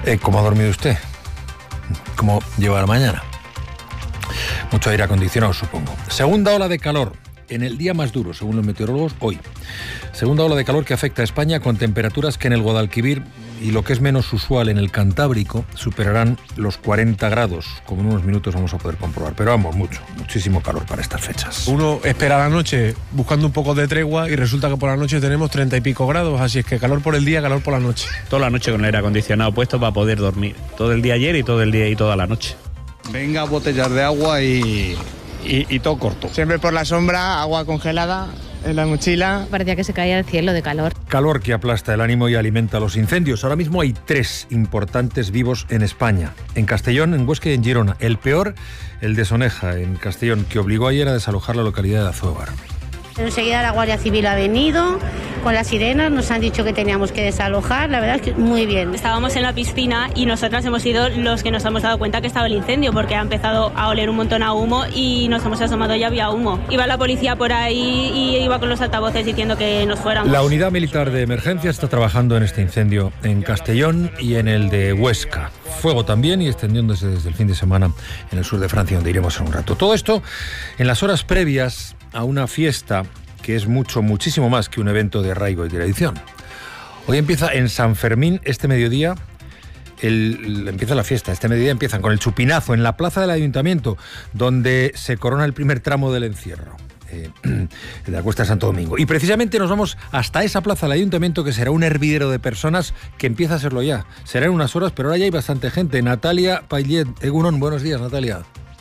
¿Cómo ha dormido usted? ¿Cómo lleva la mañana? Mucho aire acondicionado, supongo. Segunda ola de calor, en el día más duro, según los meteorólogos, hoy. Segunda ola de calor que afecta a España con temperaturas que en el Guadalquivir y lo que es menos usual en el Cantábrico superarán los 40 grados, como en unos minutos vamos a poder comprobar. Pero vamos, muchísimo calor para estas fechas. Uno espera la noche buscando un poco de tregua y resulta que por la noche tenemos 30 y pico grados, así es que calor por el día, calor por la noche. Toda la noche con el aire acondicionado puesto para poder dormir. Todo el día ayer y todo el día y toda la noche. Venga, botellas de agua y todo corto. Siempre por la sombra, agua congelada en la mochila. Parecía que se caía el cielo de calor. Calor que aplasta el ánimo y alimenta los incendios. Ahora mismo hay 3 importantes vivos en España. En Castellón, en Huesca y en Girona. El peor, el de Soneja, en Castellón, que obligó ayer a desalojar la localidad de Azóvar. Enseguida la Guardia Civil ha venido con las sirenas, nos han dicho que teníamos que desalojar, la verdad es que muy bien. Estábamos en la piscina y nosotras hemos sido los que nos hemos dado cuenta que estaba el incendio, porque ha empezado a oler un montón a humo y nos hemos asomado y había humo. Iba la policía por ahí y iba con los altavoces diciendo que nos fuéramos. La unidad militar de emergencia está trabajando en este incendio en Castellón y en el de Huesca. Fuego también y extendiéndose desde el fin de semana en el sur de Francia, donde iremos en un rato. Todo esto en las horas previas a una fiesta que es muchísimo más que un evento de arraigo y tradición. Hoy empieza en San Fermín, este mediodía, empieza la fiesta. Este mediodía empiezan con el chupinazo en la plaza del Ayuntamiento, donde se corona el primer tramo del encierro, de la Cuesta de Santo Domingo. Y precisamente nos vamos hasta esa plaza del Ayuntamiento, que será un hervidero de personas, que empieza a serlo ya. Será en unas horas, pero ahora ya hay bastante gente. Natalia Payet, Egunon, buenos días, Natalia.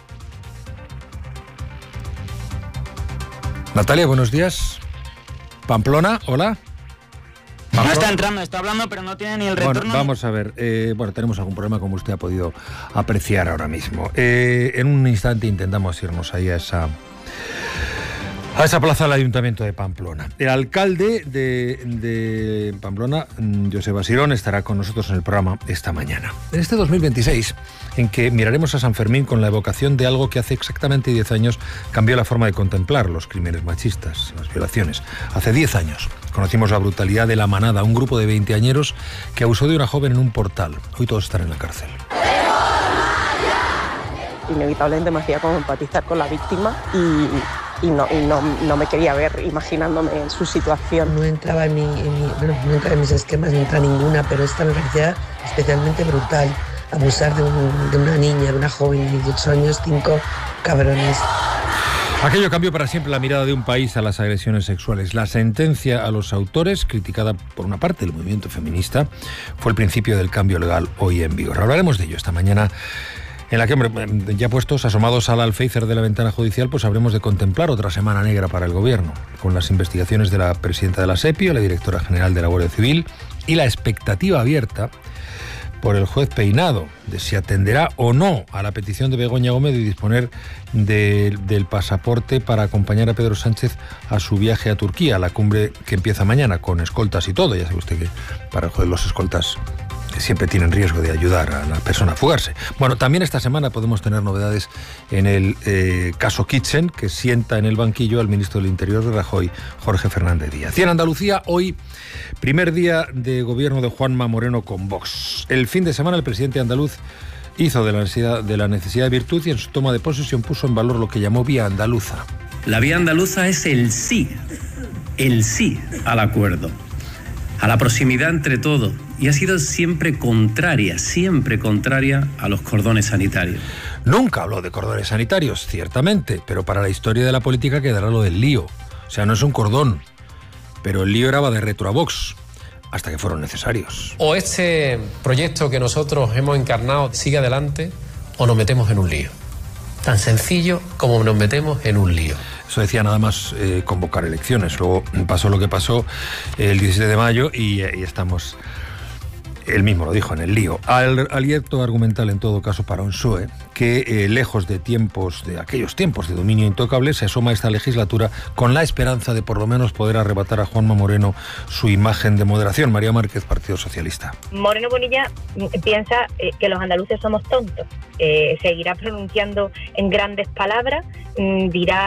Natalia, buenos días. Pamplona, hola. No está entrando, está hablando, pero no tiene ni el retorno. Bueno, vamos a ver. Tenemos algún problema, como usted ha podido apreciar ahora mismo. En un instante intentamos irnos ahí a esa plaza del Ayuntamiento de Pamplona. El alcalde de Pamplona, Joseba Sirón, estará con nosotros en el programa esta mañana. En este 2026, en que miraremos a San Fermín con la evocación de algo que hace exactamente 10 años cambió la forma de contemplar los crímenes machistas, las violaciones. Hace 10 años conocimos la brutalidad de La Manada, un grupo de veinteañeros que abusó de una joven en un portal. Hoy todos están en la cárcel. Inevitablemente me hacía como empatizar con la víctima y no me quería ver imaginándome en su situación. No entraba en mis esquemas, no entra ninguna, pero esta me parecía especialmente brutal. Abusar de una niña, de una joven de 18 años, 5 cabrones. Aquello cambió para siempre la mirada de un país a las agresiones sexuales. La sentencia a los autores, criticada por una parte del movimiento feminista, fue el principio del cambio legal hoy en vigor. Hablaremos de ello esta mañana, en la que, ya puestos, asomados al alféizar de la ventana judicial, pues habremos de contemplar otra semana negra para el gobierno, con las investigaciones de la presidenta de la SEPI, la directora general de la Guardia Civil, y la expectativa abierta por el juez Peinado de si atenderá o no a la petición de Begoña Gómez de disponer del pasaporte para acompañar a Pedro Sánchez a su viaje a Turquía, a la cumbre que empieza mañana, con escoltas y todo. Ya sabe usted que para el juez los escoltas siempre tienen riesgo de ayudar a la persona a fugarse. Bueno, también esta semana podemos tener novedades en el caso Kitchen, que sienta en el banquillo al ministro del Interior de Rajoy, Jorge Fernández Díaz. Y en Andalucía, hoy, primer día de gobierno de Juanma Moreno con Vox. El fin de semana el presidente andaluz hizo de la necesidad de virtud y en su toma de posesión puso en valor lo que llamó vía andaluza. La vía andaluza es el sí al acuerdo, a la proximidad entre todos, y ha sido siempre contraria a los cordones sanitarios. Nunca habló de cordones sanitarios, ciertamente, pero para la historia de la política quedará lo del lío. O sea, no es un cordón, pero el lío era de retro a Vox, hasta que fueron necesarios. O este proyecto que nosotros hemos encarnado sigue adelante, o nos metemos en un lío. Tan sencillo como nos metemos en un lío. Eso decía nada más convocar elecciones. Luego pasó lo que pasó el 17 de mayo y estamos... Él mismo lo dijo, en el lío. Aliento argumental en todo caso para un PSOE que, lejos de aquellos tiempos de dominio intocable, se asoma a esta legislatura con la esperanza de por lo menos poder arrebatar a Juanma Moreno su imagen de moderación. María Márquez, Partido Socialista. Moreno Bonilla piensa que los andaluces somos tontos. Seguirá pronunciando en grandes palabras, dirá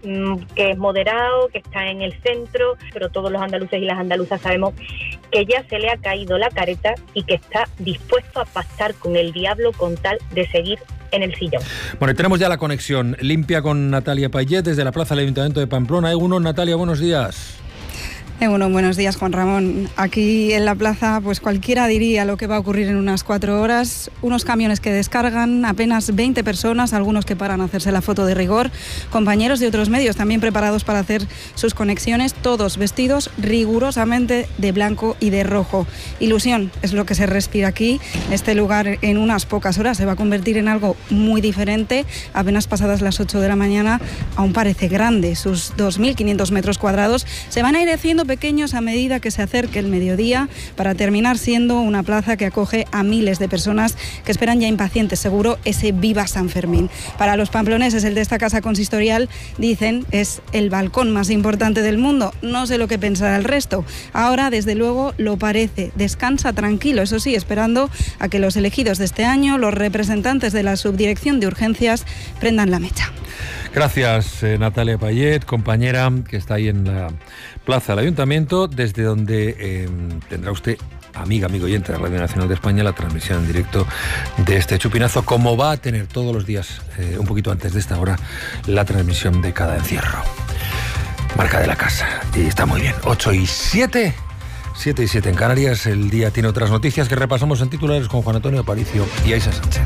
que es moderado, que está en el centro, pero todos los andaluces y las andaluzas sabemos que ya se le ha caído la careta y que está dispuesto a pactar con el diablo con tal de seguir en el sillón. Bueno, tenemos ya la conexión limpia con Natalia Payet desde la plaza del Ayuntamiento de Pamplona. Natalia, buenos días. Bueno, buenos días, Juan Ramón. Aquí en la plaza, pues cualquiera diría lo que va a ocurrir en unas 4 horas. Unos camiones que descargan, apenas 20 personas, algunos que paran a hacerse la foto de rigor, compañeros de otros medios también preparados para hacer sus conexiones, todos vestidos rigurosamente de blanco y de rojo. Ilusión es lo que se respira aquí. Este lugar en unas pocas horas se va a convertir en algo muy diferente. Apenas pasadas las 8 de la mañana, aún parece grande. Sus 2.500 metros cuadrados se van a ir haciendo pequeños a medida que se acerque el mediodía, para terminar siendo una plaza que acoge a miles de personas que esperan ya impacientes, seguro, ese Viva San Fermín. Para los pamploneses, el de esta casa consistorial, dicen, es el balcón más importante del mundo. No sé lo que pensará el resto. Ahora, desde luego, lo parece. Descansa tranquilo, eso sí, esperando a que los elegidos de este año, los representantes de la Subdirección de Urgencias, prendan la mecha. Gracias, Natalia Payet, compañera que está ahí en la plaza del Ayuntamiento, desde donde tendrá usted, amigo oyente de Radio Nacional de España, la transmisión en directo de este chupinazo, como va a tener todos los días, un poquito antes de esta hora, la transmisión de cada encierro. Marca de la casa, y está muy bien. 8:07, 7:07 en Canarias. El día tiene otras noticias que repasamos en titulares con Juan Antonio Aparicio y Aisa Sánchez.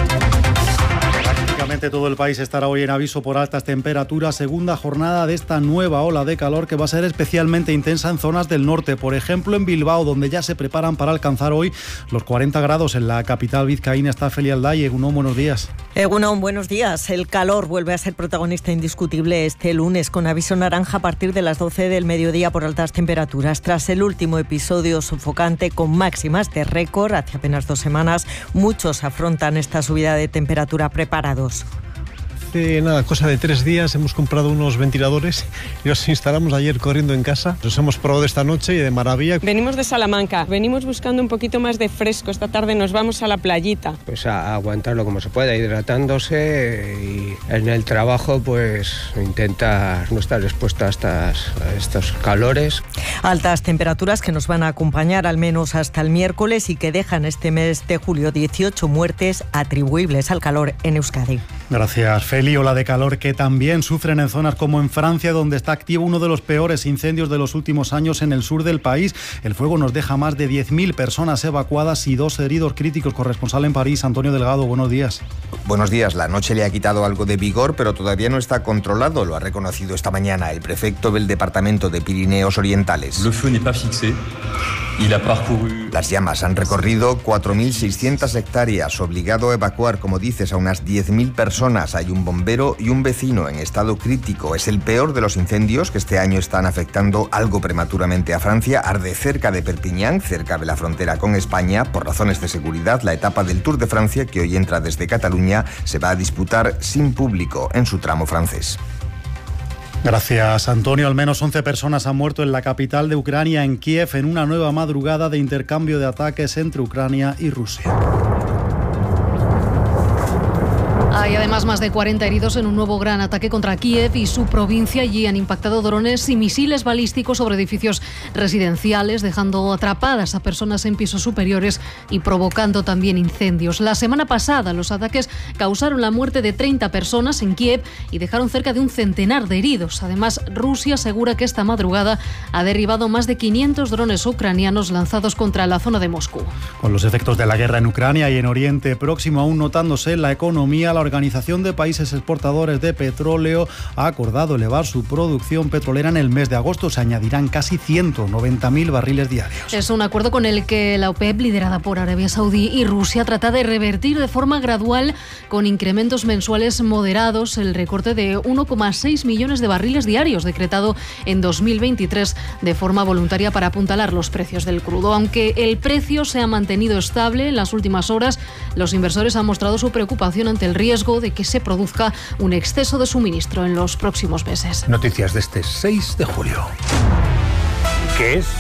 Prácticamente todo el país estará hoy en aviso por altas temperaturas, segunda jornada de esta nueva ola de calor que va a ser especialmente intensa en zonas del norte. Por ejemplo, en Bilbao, donde ya se preparan para alcanzar hoy los 40 grados. En la capital vizcaína está Feli Alday. Egunon, buenos días. Egunon, buenos días. El calor vuelve a ser protagonista indiscutible este lunes, con aviso naranja a partir de las 12 del mediodía por altas temperaturas. Tras el último episodio sofocante con máximas de récord hace apenas 2 semanas, muchos afrontan esta subida de temperatura preparados. Hace nada, cosa de 3 días hemos comprado unos ventiladores y los instalamos ayer corriendo en casa. Los hemos probado esta noche y de maravilla. Venimos de Salamanca, venimos buscando un poquito más de fresco. Esta tarde nos vamos a la playita. Pues a aguantarlo como se pueda, hidratándose, y en el trabajo pues intentar no estar expuesto a estos calores. Altas temperaturas que nos van a acompañar al menos hasta el miércoles y que dejan este mes de julio 18 muertes atribuibles al calor en Euskadi. Gracias, Feli. Ola de calor que también sufren en zonas como en Francia, donde está activo uno de los peores incendios de los últimos años en el sur del país. El fuego nos deja más de 10.000 personas evacuadas y 2 heridos críticos. Corresponsal en París, Antonio Delgado, buenos días. Buenos días. La noche le ha quitado algo de vigor, pero todavía no está controlado. Lo ha reconocido esta mañana el prefecto del departamento de Pirineos Orientales. Le feu n'est pas fixé. Las llamas han recorrido 4.600 hectáreas, obligado a evacuar, como dices, a unas 10.000 personas. Hay un bombero y un vecino en estado crítico. Es el peor de los incendios que este año están afectando algo prematuramente a Francia. Arde cerca de Perpiñán, cerca de la frontera con España. Por razones de seguridad, la etapa del Tour de Francia, que hoy entra desde Cataluña, se va a disputar sin público en su tramo francés. Gracias, Antonio. Al menos 11 personas han muerto en la capital de Ucrania, en Kiev, en una nueva madrugada de intercambio de ataques entre Ucrania y Rusia. Hay además más de 40 heridos en un nuevo gran ataque contra Kiev y su provincia. Allí han impactado drones y misiles balísticos sobre edificios residenciales, dejando atrapadas a personas en pisos superiores y provocando también incendios. La semana pasada los ataques causaron la muerte de 30 personas en Kiev y dejaron cerca de un centenar de heridos. Además, Rusia asegura que esta madrugada ha derribado más de 500 drones ucranianos lanzados contra la zona de Moscú. Con los efectos de la guerra en Ucrania y en Oriente Próximo aún notándose en la economía, la Organización de Países Exportadores de Petróleo ha acordado elevar su producción petrolera en el mes de agosto. Se añadirán casi 190.000 barriles diarios. Es un acuerdo con el que la OPEP, liderada por Arabia Saudí y Rusia, trata de revertir de forma gradual, con incrementos mensuales moderados, el recorte de 1,6 millones de barriles diarios decretado en 2023 de forma voluntaria para apuntalar los precios del crudo. Aunque el precio se ha mantenido estable en las últimas horas, los inversores han mostrado su preocupación ante el riesgo de que se produzca un exceso de suministro en los próximos meses. Noticias de este 6 de julio. ¿Qué es?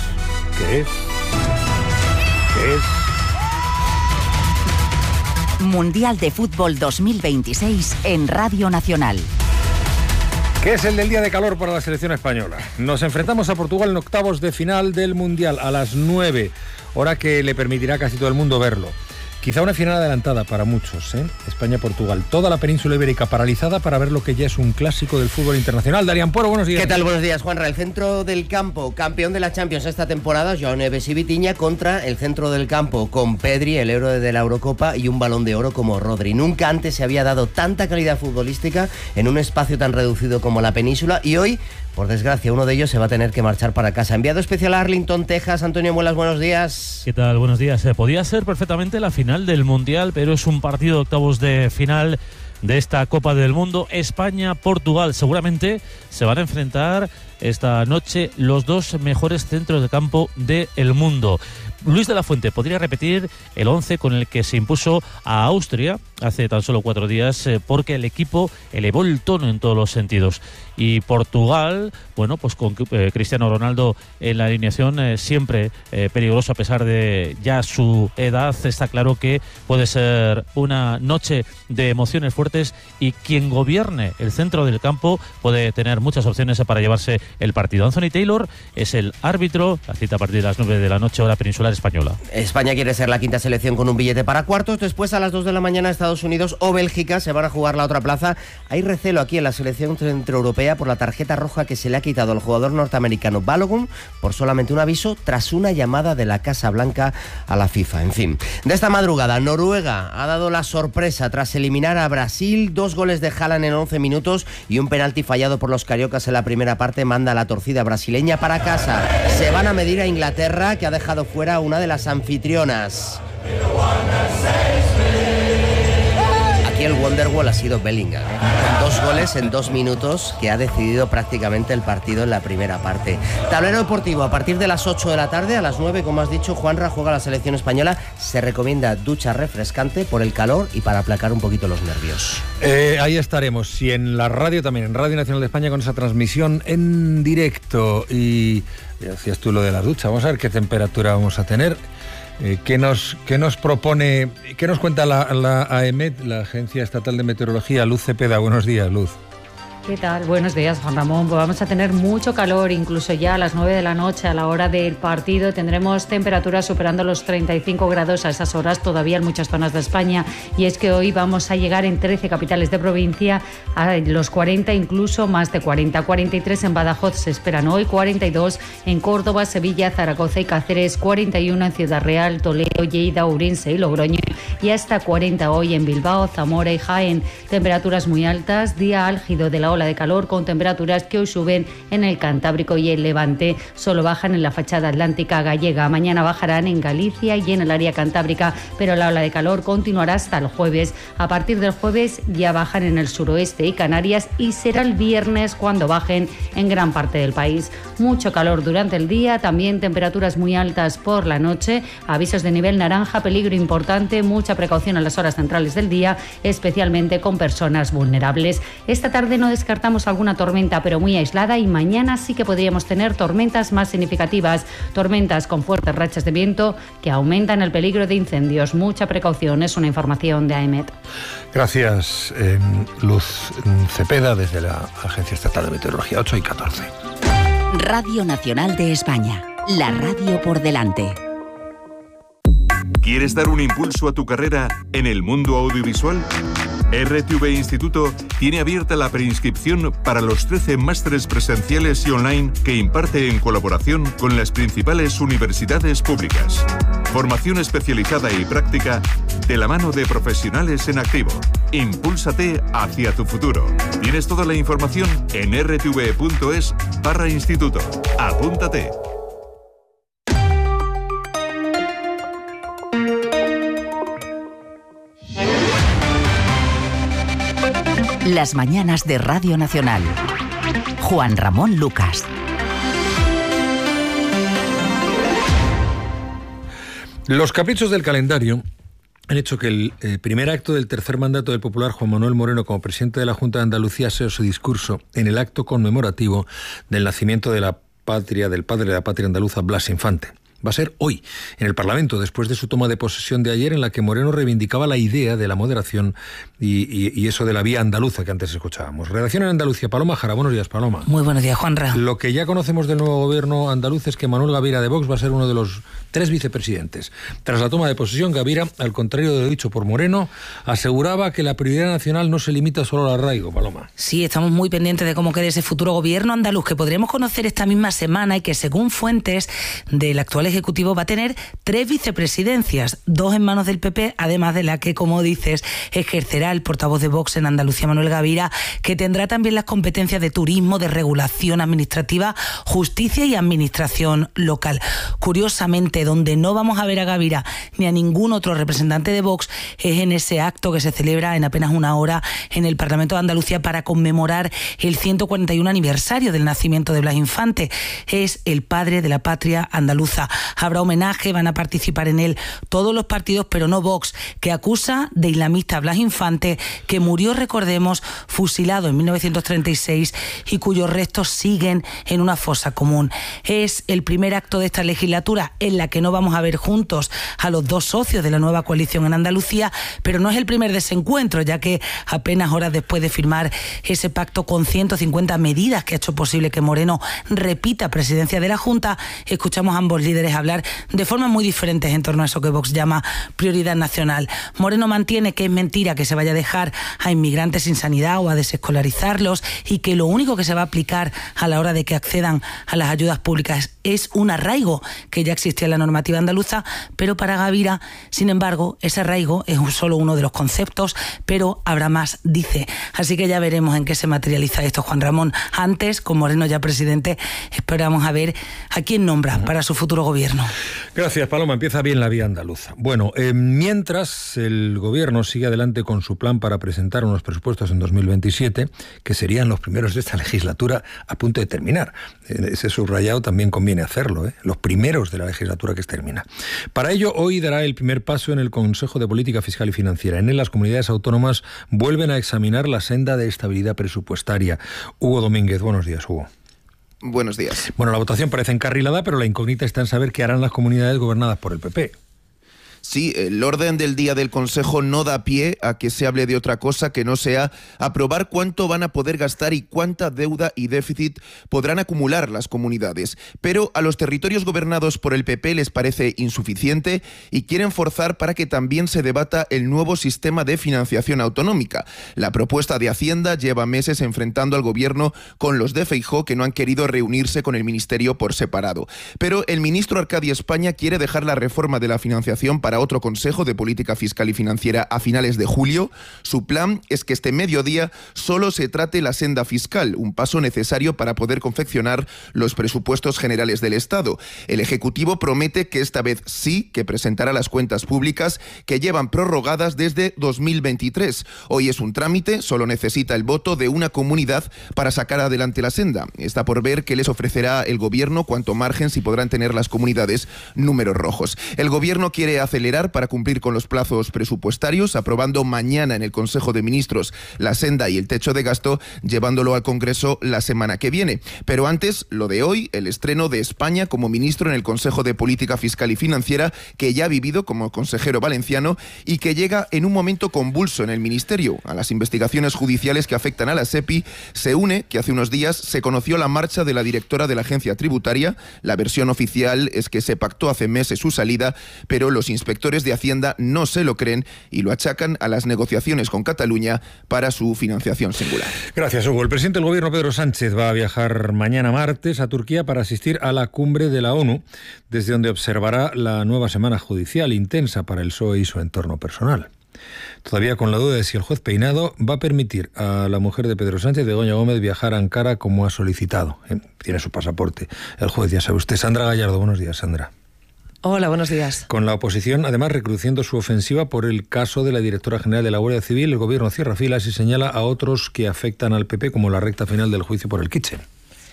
Mundial de Fútbol 2026 en Radio Nacional. que es el del día de calor para la selección española. Nos enfrentamos a Portugal en octavos de final del Mundial a las 9, hora que le permitirá a casi todo el mundo verlo. Quizá una final adelantada para muchos, ¿eh? España-Portugal. Toda la península ibérica paralizada para ver lo que ya es un clásico del fútbol internacional. Darían Puero, buenos días. ¿Qué tal? Buenos días, Juanra. El centro del campo, campeón de la Champions esta temporada, Joao Neves y Vitinha, contra el centro del campo, con Pedri, el héroe de la Eurocopa, y un Balón de Oro como Rodri. Nunca antes se había dado tanta calidad futbolística en un espacio tan reducido como la península, y hoy, por desgracia, uno de ellos se va a tener que marchar para casa. Enviado especial a Arlington, Texas, Antonio Muelas, buenos días. ¿Qué tal? Buenos días. Podía ser perfectamente la final del Mundial, pero es un partido de octavos de final de esta Copa del Mundo. España-Portugal. Seguramente se van a enfrentar esta noche los dos mejores centros de campo del mundo. Luis de la Fuente podría repetir el 11 con el que se impuso a Austria hace tan solo 4 días, porque el equipo elevó el tono en todos los sentidos. Y Portugal, bueno, pues con Cristiano Ronaldo en la alineación, siempre peligroso a pesar de ya su edad. Está claro que puede ser una noche de emociones fuertes, y quien gobierne el centro del campo puede tener muchas opciones para llevarse el partido. Anthony Taylor es el árbitro. La cita a partir de las 9 de la noche, hora peninsular española. España quiere ser la quinta selección con un billete para cuartos. Después, a las 2 de la mañana, Estados Unidos o Bélgica se van a jugar la otra plaza. Hay recelo aquí en la selección centroeuropea por la tarjeta roja que se le ha quitado al jugador norteamericano Balogun por solamente un aviso tras una llamada de la Casa Blanca a la FIFA. En fin, de esta madrugada, Noruega ha dado la sorpresa tras eliminar a Brasil. 2 goles de Haaland en 11 minutos y un penalti fallado por los cariocas en la primera parte manda a la torcida brasileña para casa. Se van a medir a Inglaterra, que ha dejado fuera a una de las anfitrionas. Aquí el Wonderwall ha sido Bellingham, con 2 goles en 2 minutos, que ha decidido prácticamente el partido en la primera parte. Tablero deportivo, a partir de las 8 de la tarde, a las 9, como has dicho, Juanra, juega la selección española. Se recomienda ducha refrescante por el calor y para aplacar un poquito los nervios. Ahí estaremos, y en la radio también, en Radio Nacional de España, con esa transmisión en directo. Y ya decías tú lo de la ducha, vamos a ver qué temperatura vamos a tener. ¿Qué nos propone, qué nos cuenta la AEMET, la Agencia Estatal de Meteorología? Luz Cepeda, buenos días, Luz. ¿Qué tal? Buenos días, Juan Ramón. Pues vamos a tener mucho calor, incluso ya a las 9 de la noche, a la hora del partido. Tendremos temperaturas superando los 35 grados a esas horas todavía en muchas zonas de España. Y es que hoy vamos a llegar en 13 capitales de provincia a los 40, incluso más de 40. 43 en Badajoz se esperan hoy, 42 en Córdoba, Sevilla, Zaragoza y Cáceres, 41 en Ciudad Real, Toledo, Lleida, Ourense y Logroño, y hasta 40 hoy en Bilbao, Zamora y Jaén. Temperaturas muy altas, día álgido de la ola de calor, con temperaturas que hoy suben en el Cantábrico y el Levante, solo bajan en la fachada atlántica gallega. Mañana bajarán en Galicia y en el área cantábrica, pero la ola de calor continuará hasta el jueves. A partir del jueves ya bajan en el suroeste y Canarias, y será el viernes cuando bajen en gran parte del país. Mucho calor durante el día, también temperaturas muy altas por la noche. Avisos de nivel naranja, peligro importante, mucha precaución en las horas centrales del día, especialmente con personas vulnerables. Esta tarde no descartamos alguna tormenta, pero muy aislada, y mañana sí que podríamos tener tormentas más significativas, tormentas con fuertes rachas de viento que aumentan el peligro de incendios. Mucha precaución, es una información de AEMET. Gracias, Luz Cepeda, desde la Agencia Estatal de Meteorología. 8:14. Radio Nacional de España, la radio por delante. ¿Quieres dar un impulso a tu carrera en el mundo audiovisual? RTV Instituto tiene abierta la preinscripción para los 13 másteres presenciales y online que imparte en colaboración con las principales universidades públicas. Formación especializada y práctica de la mano de profesionales en activo. Impúlsate hacia tu futuro. Tienes toda la información en rtve.es/instituto. Apúntate. Las mañanas de Radio Nacional. Juan Ramón Lucas. Los caprichos del calendario han hecho que el primer acto del tercer mandato del popular Juan Manuel Moreno como presidente de la Junta de Andalucía sea su discurso en el acto conmemorativo del nacimiento de la patria, del padre de la patria andaluza, Blas Infante. Va a ser hoy, en el Parlamento, después de su toma de posesión de ayer, en la que Moreno reivindicaba la idea de la moderación y eso de la vía andaluza que antes escuchábamos. Redacción en Andalucía, Paloma Jara. Buenos días, Paloma. Muy buenos días, Juanra. Lo que ya conocemos del nuevo gobierno andaluz es que Manuel Gavira de Vox va a ser uno de los 3 vicepresidentes. Tras la toma de posesión, Gavira, al contrario de lo dicho por Moreno, aseguraba que la prioridad nacional no se limita solo al arraigo, Paloma. Sí, estamos muy pendientes de cómo quede ese futuro gobierno andaluz que podremos conocer esta misma semana y que, según fuentes del actual Ejecutivo, va a tener 3 vicepresidencias, 2 en manos del PP, además de la que, como dices, ejercerá el portavoz de Vox en Andalucía, Manuel Gavira, que tendrá también las competencias de turismo, de regulación administrativa, justicia y administración local. Curiosamente, donde no vamos a ver a Gavira ni a ningún otro representante de Vox es en ese acto que se celebra en apenas una hora en el Parlamento de Andalucía para conmemorar el 141 aniversario del nacimiento de Blas Infante. Es el padre de la patria andaluza. Habrá homenaje, van a participar en él todos los partidos, pero no Vox, que acusa de islamista a Blas Infante, que murió, recordemos, fusilado en 1936 y cuyos restos siguen en una fosa común. Es el primer acto de esta legislatura en la que no vamos a ver juntos a los 2 socios de la nueva coalición en Andalucía, pero no es el primer desencuentro, ya que apenas horas después de firmar ese pacto con 150 medidas que ha hecho posible que Moreno repita presidencia de la Junta, escuchamos a ambos líderes hablar de formas muy diferentes en torno a eso que Vox llama prioridad nacional. Moreno mantiene que es mentira que se vaya a dejar a inmigrantes sin sanidad o a desescolarizarlos y que lo único que se va a aplicar a la hora de que accedan a las ayudas públicas es un arraigo que ya existía en la normativa andaluza, pero para Gavira, sin embargo, ese arraigo es solo uno de los conceptos, pero habrá más, dice. Así que ya veremos en qué se materializa esto, Juan Ramón. Antes, con Moreno ya presidente, esperamos a ver a quién nombra para su futuro gobierno. Gracias, Paloma. Empieza bien la vía andaluza. Bueno, mientras el gobierno sigue adelante con su plan para presentar unos presupuestos en 2027, que serían los primeros de esta legislatura a punto de terminar. Ese subrayado también conviene hacerlo, los primeros de la legislatura que termina. Para ello, hoy dará el primer paso en el Consejo de Política Fiscal y Financiera. En él, las comunidades autónomas vuelven a examinar la senda de estabilidad presupuestaria. Hugo Domínguez, buenos días, Hugo. Buenos días. Bueno, la votación parece encarrilada, pero la incógnita está en saber qué harán las comunidades gobernadas por el PP. Sí, el orden del día del Consejo no da pie a que se hable de otra cosa que no sea aprobar cuánto van a poder gastar y cuánta deuda y déficit podrán acumular las comunidades. Pero a los territorios gobernados por el PP les parece insuficiente y quieren forzar para que también se debata el nuevo sistema de financiación autonómica. La propuesta de Hacienda lleva meses enfrentando al gobierno con los de Feijóo, que no han querido reunirse con el ministerio por separado. Pero el ministro Arcadio España quiere dejar la reforma de la financiación para otro Consejo de Política Fiscal y Financiera a finales de julio. Su plan es que este mediodía solo se trate la senda fiscal, un paso necesario para poder confeccionar los presupuestos generales del Estado. El Ejecutivo promete que esta vez sí que presentará las cuentas públicas que llevan prorrogadas desde 2023. Hoy es un trámite, solo necesita el voto de una comunidad para sacar adelante la senda. Está por ver qué les ofrecerá el Gobierno, cuánto margen, si podrán tener las comunidades números rojos. El Gobierno quiere acelerar para cumplir con los plazos presupuestarios, aprobando mañana en el Consejo de Ministros la senda y el techo de gasto, llevándolo al Congreso la semana que viene. Pero antes, lo de hoy, el estreno de España como ministro en el Consejo de Política Fiscal y Financiera, que ya ha vivido como consejero valenciano y que llega en un momento convulso en el Ministerio. A las investigaciones judiciales que afectan a la SEPI se une que hace unos días se conoció la marcha de la directora de la agencia tributaria. La versión oficial es que se pactó hace meses su salida, pero los inspectores de Hacienda no se lo creen y lo achacan a las negociaciones con Cataluña para su financiación singular. Gracias, Hugo. El presidente del Gobierno, Pedro Sánchez, va a viajar mañana martes a Turquía para asistir a la cumbre de la ONU, desde donde observará la nueva semana judicial intensa para el PSOE y su entorno personal. Todavía con la duda de si el juez Peinado va a permitir a la mujer de Pedro Sánchez, Begoña Gómez, viajar a Ankara como ha solicitado. Tiene su pasaporte el juez, ya sabe usted. Sandra Gallardo, buenos días, Sandra. Hola, buenos días. Con la oposición, además, recrudeciendo su ofensiva por el caso de la directora general de la Guardia Civil, el Gobierno cierra filas y señala a otros que afectan al PP, como la recta final del juicio por el Kitchen.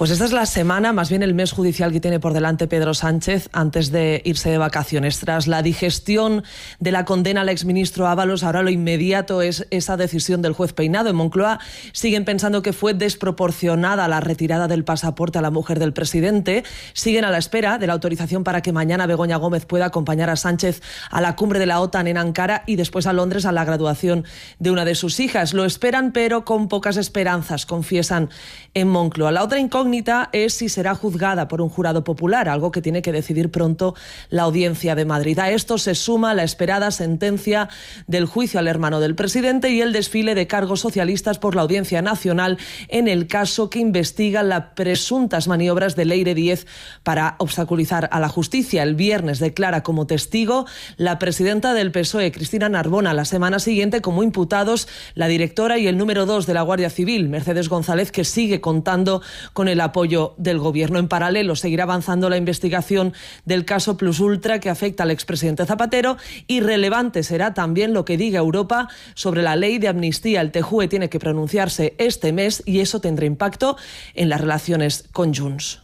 Pues esta es la semana, más bien el mes judicial que tiene por delante Pedro Sánchez antes de irse de vacaciones. Tras la digestión de la condena al exministro Ábalos, ahora lo inmediato es esa decisión del juez Peinado. En Moncloa siguen pensando que fue desproporcionada la retirada del pasaporte a la mujer del presidente. Siguen a la espera de la autorización para que mañana Begoña Gómez pueda acompañar a Sánchez a la cumbre de la OTAN en Ankara y después a Londres a la graduación de una de sus hijas. Lo esperan, pero con pocas esperanzas, confiesan en Moncloa. La otra incógnita es si será juzgada por un jurado popular, algo que tiene que decidir pronto la Audiencia de Madrid. A esto se suma la esperada sentencia del juicio al hermano del presidente y el desfile de cargos socialistas por la Audiencia Nacional en el caso que investiga las presuntas maniobras de Leire Díez para obstaculizar a la justicia. El viernes declara como testigo la presidenta del PSOE, Cristina Narbona. La semana siguiente, como imputados, la directora y el número 2 de la Guardia Civil, Mercedes González, que sigue contando con el apoyo del Gobierno. En paralelo, seguirá avanzando la investigación del caso Plus Ultra que afecta al expresidente Zapatero, y relevante será también lo que diga Europa sobre la ley de amnistía. El TJUE tiene que pronunciarse este mes y eso tendrá impacto en las relaciones con Junts.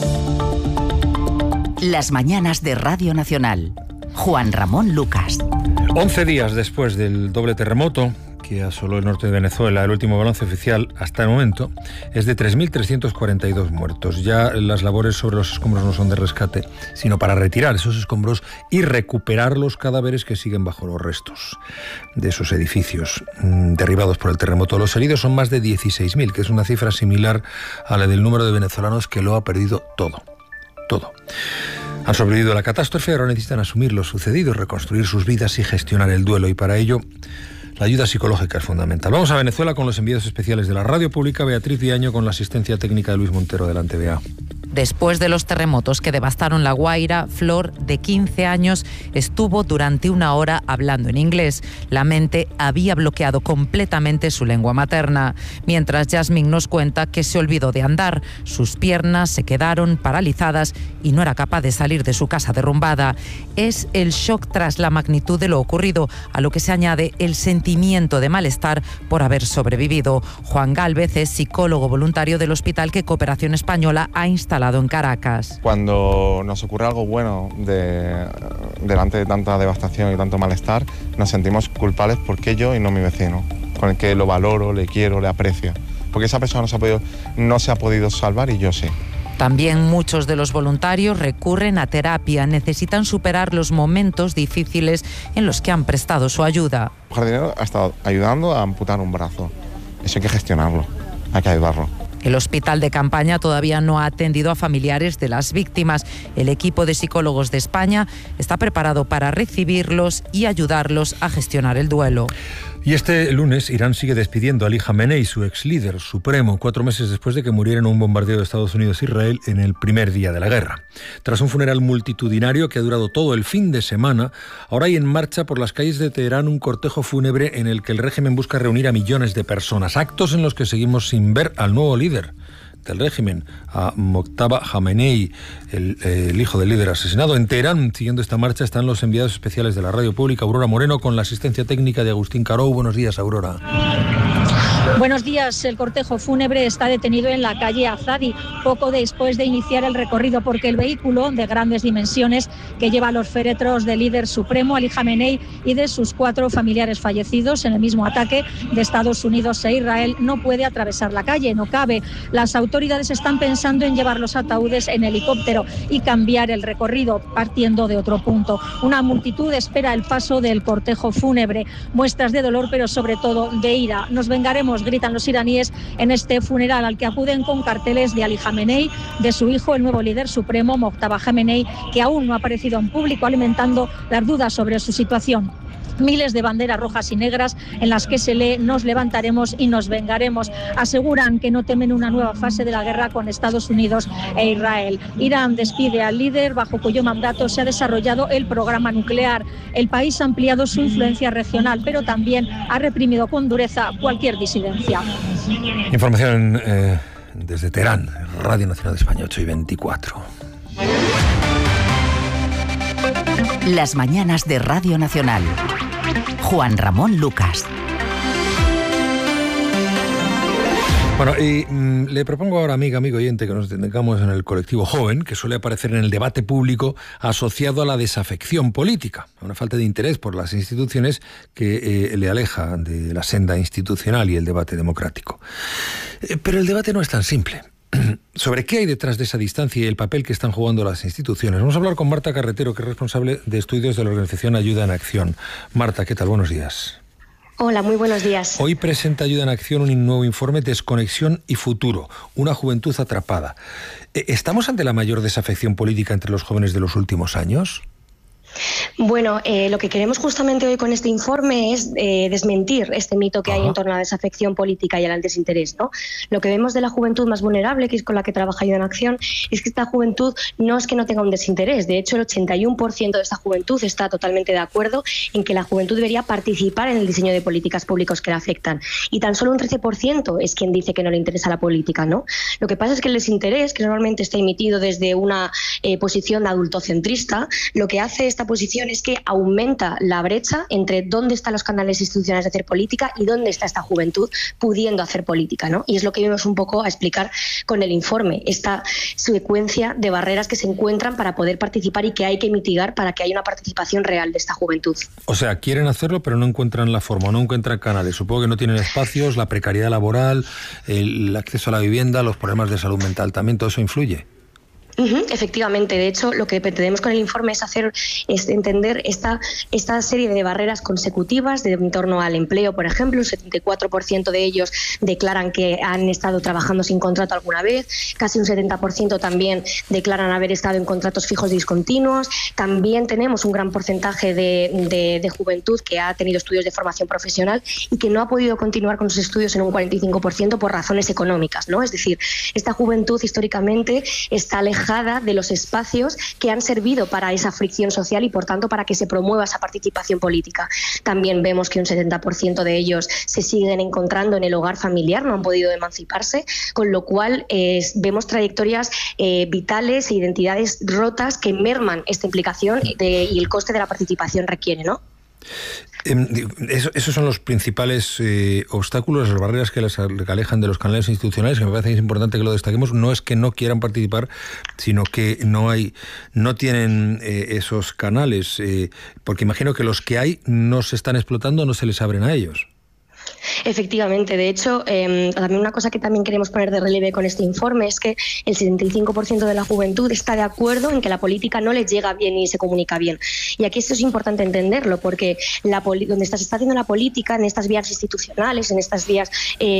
Las mañanas de Radio Nacional. Juan Ramón Lucas. 11 días después del doble terremoto que asoló el norte de Venezuela, el último balance oficial hasta el momento es de 3.342 muertos. Ya las labores sobre los escombros no son de rescate, sino para retirar esos escombros y recuperar los cadáveres que siguen bajo los restos de esos edificios derribados por el terremoto. Los heridos son más de 16.000, que es una cifra similar a la del número de venezolanos que lo ha perdido todo. Han sobrevivido a la catástrofe, ahora necesitan asumir lo sucedido, reconstruir sus vidas y gestionar el duelo, y para ello la ayuda psicológica es fundamental. Vamos a Venezuela con los enviados especiales de la Radio Pública, Beatriz Viaño, con la asistencia técnica de Luis Montero. Adelante, Bea. Después de los terremotos que devastaron La Guaira, Flor, de 15 años, estuvo durante una hora hablando en inglés. La mente había bloqueado completamente su lengua materna. Mientras Yasmín nos cuenta que se olvidó de andar. Sus piernas se quedaron paralizadas y no era capaz de salir de su casa derrumbada. Es el shock tras la magnitud de lo ocurrido, a lo que se añade el sentimiento de malestar por haber sobrevivido. Juan Gálvez es psicólogo voluntario del hospital que Cooperación Española ha instalado en Caracas. Cuando nos ocurre algo bueno delante de tanta devastación y tanto malestar, nos sentimos culpables porque yo y no mi vecino, con el que lo valoro, le quiero, le aprecio. Porque esa persona no se ha podido salvar y yo sí. También muchos de los voluntarios recurren a terapia, necesitan superar los momentos difíciles en los que han prestado su ayuda. Un jardinero ha estado ayudando a amputar un brazo. Eso hay que gestionarlo, hay que ayudarlo. El hospital de campaña todavía no ha atendido a familiares de las víctimas. El equipo de psicólogos de España está preparado para recibirlos y ayudarlos a gestionar el duelo. Y este lunes Irán sigue despidiendo a Ali Khamenei, su ex líder supremo, 4 meses después de que muriera en un bombardeo de Estados Unidos e Israel en el primer día de la guerra. Tras un funeral multitudinario que ha durado todo el fin de semana, ahora hay en marcha por las calles de Teherán un cortejo fúnebre en el que el régimen busca reunir a millones de personas. Actos en los que seguimos sin ver al nuevo líder del régimen, a Mojtaba Khamenei, el hijo del líder asesinado. En Teherán, siguiendo esta marcha, están los enviados especiales de la Radio Pública, Aurora Moreno, con la asistencia técnica de Agustín Carou. Buenos días, Aurora. Buenos días. El cortejo fúnebre está detenido en la calle Azadi, poco después de iniciar el recorrido, porque el vehículo de grandes dimensiones que lleva los féretros del líder supremo, Ali Khamenei, y de sus 4 familiares fallecidos en el mismo ataque de Estados Unidos e Israel, no puede atravesar la calle, no cabe. Las autoridades están pensando en llevar los ataúdes en helicóptero y cambiar el recorrido partiendo de otro punto. Una multitud espera el paso del cortejo fúnebre, muestras de dolor pero sobre todo de ira. Nos vengaremos, gritan los iraníes en este funeral al que acuden con carteles de Ali Khamenei, de su hijo, el nuevo líder supremo, Mojtaba Khamenei, que aún no ha aparecido en público, alimentando las dudas sobre su situación. Miles de banderas rojas y negras en las que se lee "nos levantaremos y nos vengaremos". Aseguran que no temen una nueva fase de la guerra con Estados Unidos e Israel. Irán despide al líder bajo cuyo mandato se ha desarrollado el programa nuclear. El país ha ampliado su influencia regional, pero también ha reprimido con dureza cualquier disidencia. Información desde Teherán, Radio Nacional de España, 8:24. Las mañanas de Radio Nacional. Juan Ramón Lucas. Bueno, y le propongo ahora, amigo oyente, que nos detengamos en el colectivo joven, que suele aparecer en el debate público asociado a la desafección política, a una falta de interés por las instituciones que le aleja de la senda institucional y el debate democrático. Pero el debate no es tan simple. Sobre qué hay detrás de esa distancia y el papel que están jugando las instituciones. Vamos a hablar con Marta Carretero, que es responsable de estudios de la organización Ayuda en Acción. Marta, ¿qué tal? Buenos días. Hola, muy buenos días. Hoy presenta Ayuda en Acción un nuevo informe, Desconexión y Futuro, una juventud atrapada. ¿Estamos ante la mayor desafección política entre los jóvenes de los últimos años? Bueno, lo que queremos justamente hoy con este informe es desmentir este mito que hay en torno a la desafección política y al desinterés, ¿no? Lo que vemos de la juventud más vulnerable, que es con la que trabaja Ayuda en Acción, es que esta juventud no es que no tenga un desinterés. De hecho, el 81% de esta juventud está totalmente de acuerdo en que la juventud debería participar en el diseño de políticas públicas que la afectan. Y tan solo un 13% es quien dice que no le interesa la política, ¿no? Lo que pasa es que el desinterés, que normalmente está emitido desde una posición adultocentrista, lo que hace esta posición es que aumenta la brecha entre dónde están los canales institucionales de hacer política y dónde está esta juventud pudiendo hacer política, ¿no? Y es lo que vamos un poco a explicar con el informe, esta secuencia de barreras que se encuentran para poder participar y que hay que mitigar para que haya una participación real de esta juventud. O sea, quieren hacerlo pero no encuentran la forma, no encuentran canales. Supongo que no tienen espacios, la precariedad laboral, el acceso a la vivienda, los problemas de salud mental también, todo eso influye. Efectivamente, de hecho, lo que pretendemos con el informe es entender esta serie de barreras consecutivas en torno al empleo, por ejemplo. Un 74% de ellos declaran que han estado trabajando sin contrato alguna vez, casi un 70% también declaran haber estado en contratos fijos discontinuos. También tenemos un gran porcentaje de juventud que ha tenido estudios de formación profesional y que no ha podido continuar con sus estudios en un 45% por razones económicas, ¿no? Es decir, esta juventud históricamente está alejada de los espacios que han servido para esa fricción social y, por tanto, para que se promueva esa participación política. También vemos que un 70% de ellos se siguen encontrando en el hogar familiar, no han podido emanciparse, con lo cual vemos trayectorias vitales e identidades rotas que merman esta implicación y el coste de la participación requiere, ¿no? Esos son los principales obstáculos, las barreras que les alejan de los canales institucionales, que me parece que es importante que lo destaquemos. No es que no quieran participar, sino que no tienen esos canales, porque imagino que los que hay no se están explotando, no se les abren a ellos. Efectivamente, de hecho, también una cosa que también queremos poner de relieve con este informe es que el 75% de la juventud está de acuerdo en que la política no les llega bien y se comunica bien. Y aquí esto es importante entenderlo, porque donde se está haciendo la política, en estas vías institucionales, en estas vías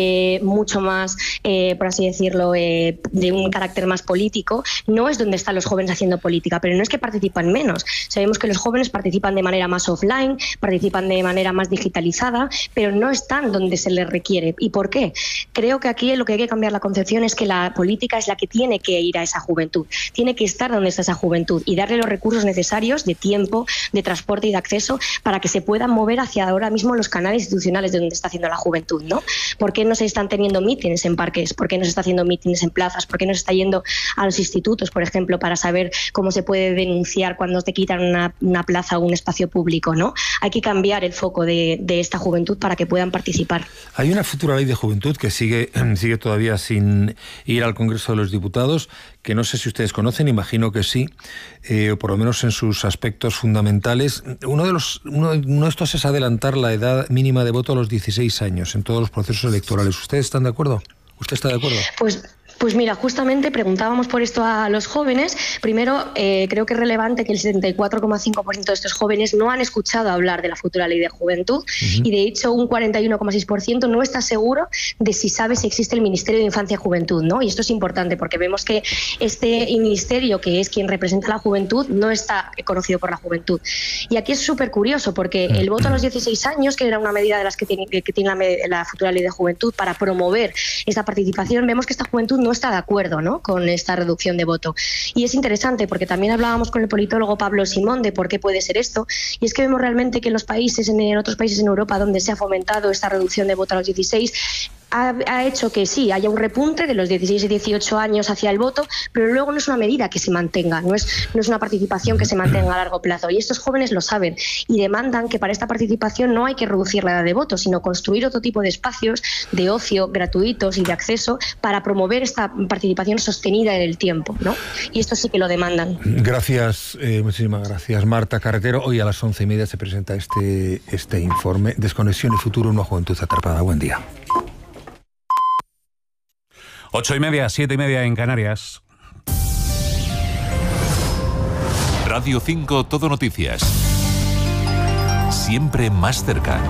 mucho más, por así decirlo, de un carácter más político, no es donde están los jóvenes haciendo política, pero no es que participan menos. Sabemos que los jóvenes participan de manera más offline, participan de manera más digitalizada, pero no están donde se les requiere. ¿Y por qué? Creo que aquí lo que hay que cambiar la concepción es que la política es la que tiene que ir a esa juventud, tiene que estar donde está esa juventud y darle los recursos necesarios de tiempo, de transporte y de acceso para que se puedan mover hacia ahora mismo los canales institucionales de donde está haciendo la juventud, ¿no? ¿Por qué no se están teniendo mítines en parques? ¿Por qué no se está haciendo mítines en plazas? ¿Por qué no se está yendo a los institutos, por ejemplo, para saber cómo se puede denunciar cuando te quitan una plaza o un espacio público, ¿no? Hay que cambiar el foco de esta juventud para que puedan participar. Hay una futura ley de juventud que sigue todavía sin ir al Congreso de los Diputados, que no sé si ustedes conocen, imagino que sí, o por lo menos en sus aspectos fundamentales. Uno de estos es adelantar la edad mínima de voto a los 16 años en todos los procesos electorales. ¿Ustedes están de acuerdo? ¿Usted está de acuerdo? Pues mira, justamente preguntábamos por esto a los jóvenes. Primero, creo que es relevante que el 74,5% de estos jóvenes no han escuchado hablar de la futura ley de juventud y de hecho un 41,6% no está seguro de si sabe si existe el Ministerio de Infancia y Juventud, ¿no? Y esto es importante porque vemos que este ministerio, que es quien representa a la juventud, no está conocido por la juventud. Y aquí es súper curioso porque el voto a los 16 años, que era una medida de las que tiene la futura ley de juventud para promover esta participación, vemos que esta juventud no está de acuerdo, ¿no?, con esta reducción de voto. Y es interesante porque también hablábamos con el politólogo Pablo Simón de por qué puede ser esto, y es que vemos realmente que en otros países en Europa donde se ha fomentado esta reducción de voto a los 16, ha hecho que sí, haya un repunte de los 16 y 18 años hacia el voto, pero luego no es una medida que se mantenga, no es una participación que se mantenga a largo plazo. Y estos jóvenes lo saben y demandan que para esta participación no hay que reducir la edad de voto, sino construir otro tipo de espacios de ocio gratuitos y de acceso para promover esta participación sostenida en el tiempo, ¿no? Y esto sí que lo demandan. Gracias, muchísimas gracias, Marta Carretero. Hoy a las 11:30 se presenta este informe, Desconexión y futuro, una juventud atrapada. Buen día. 8:30, 7:30 en Canarias. Radio 5 Todo Noticias. Siempre más cerca.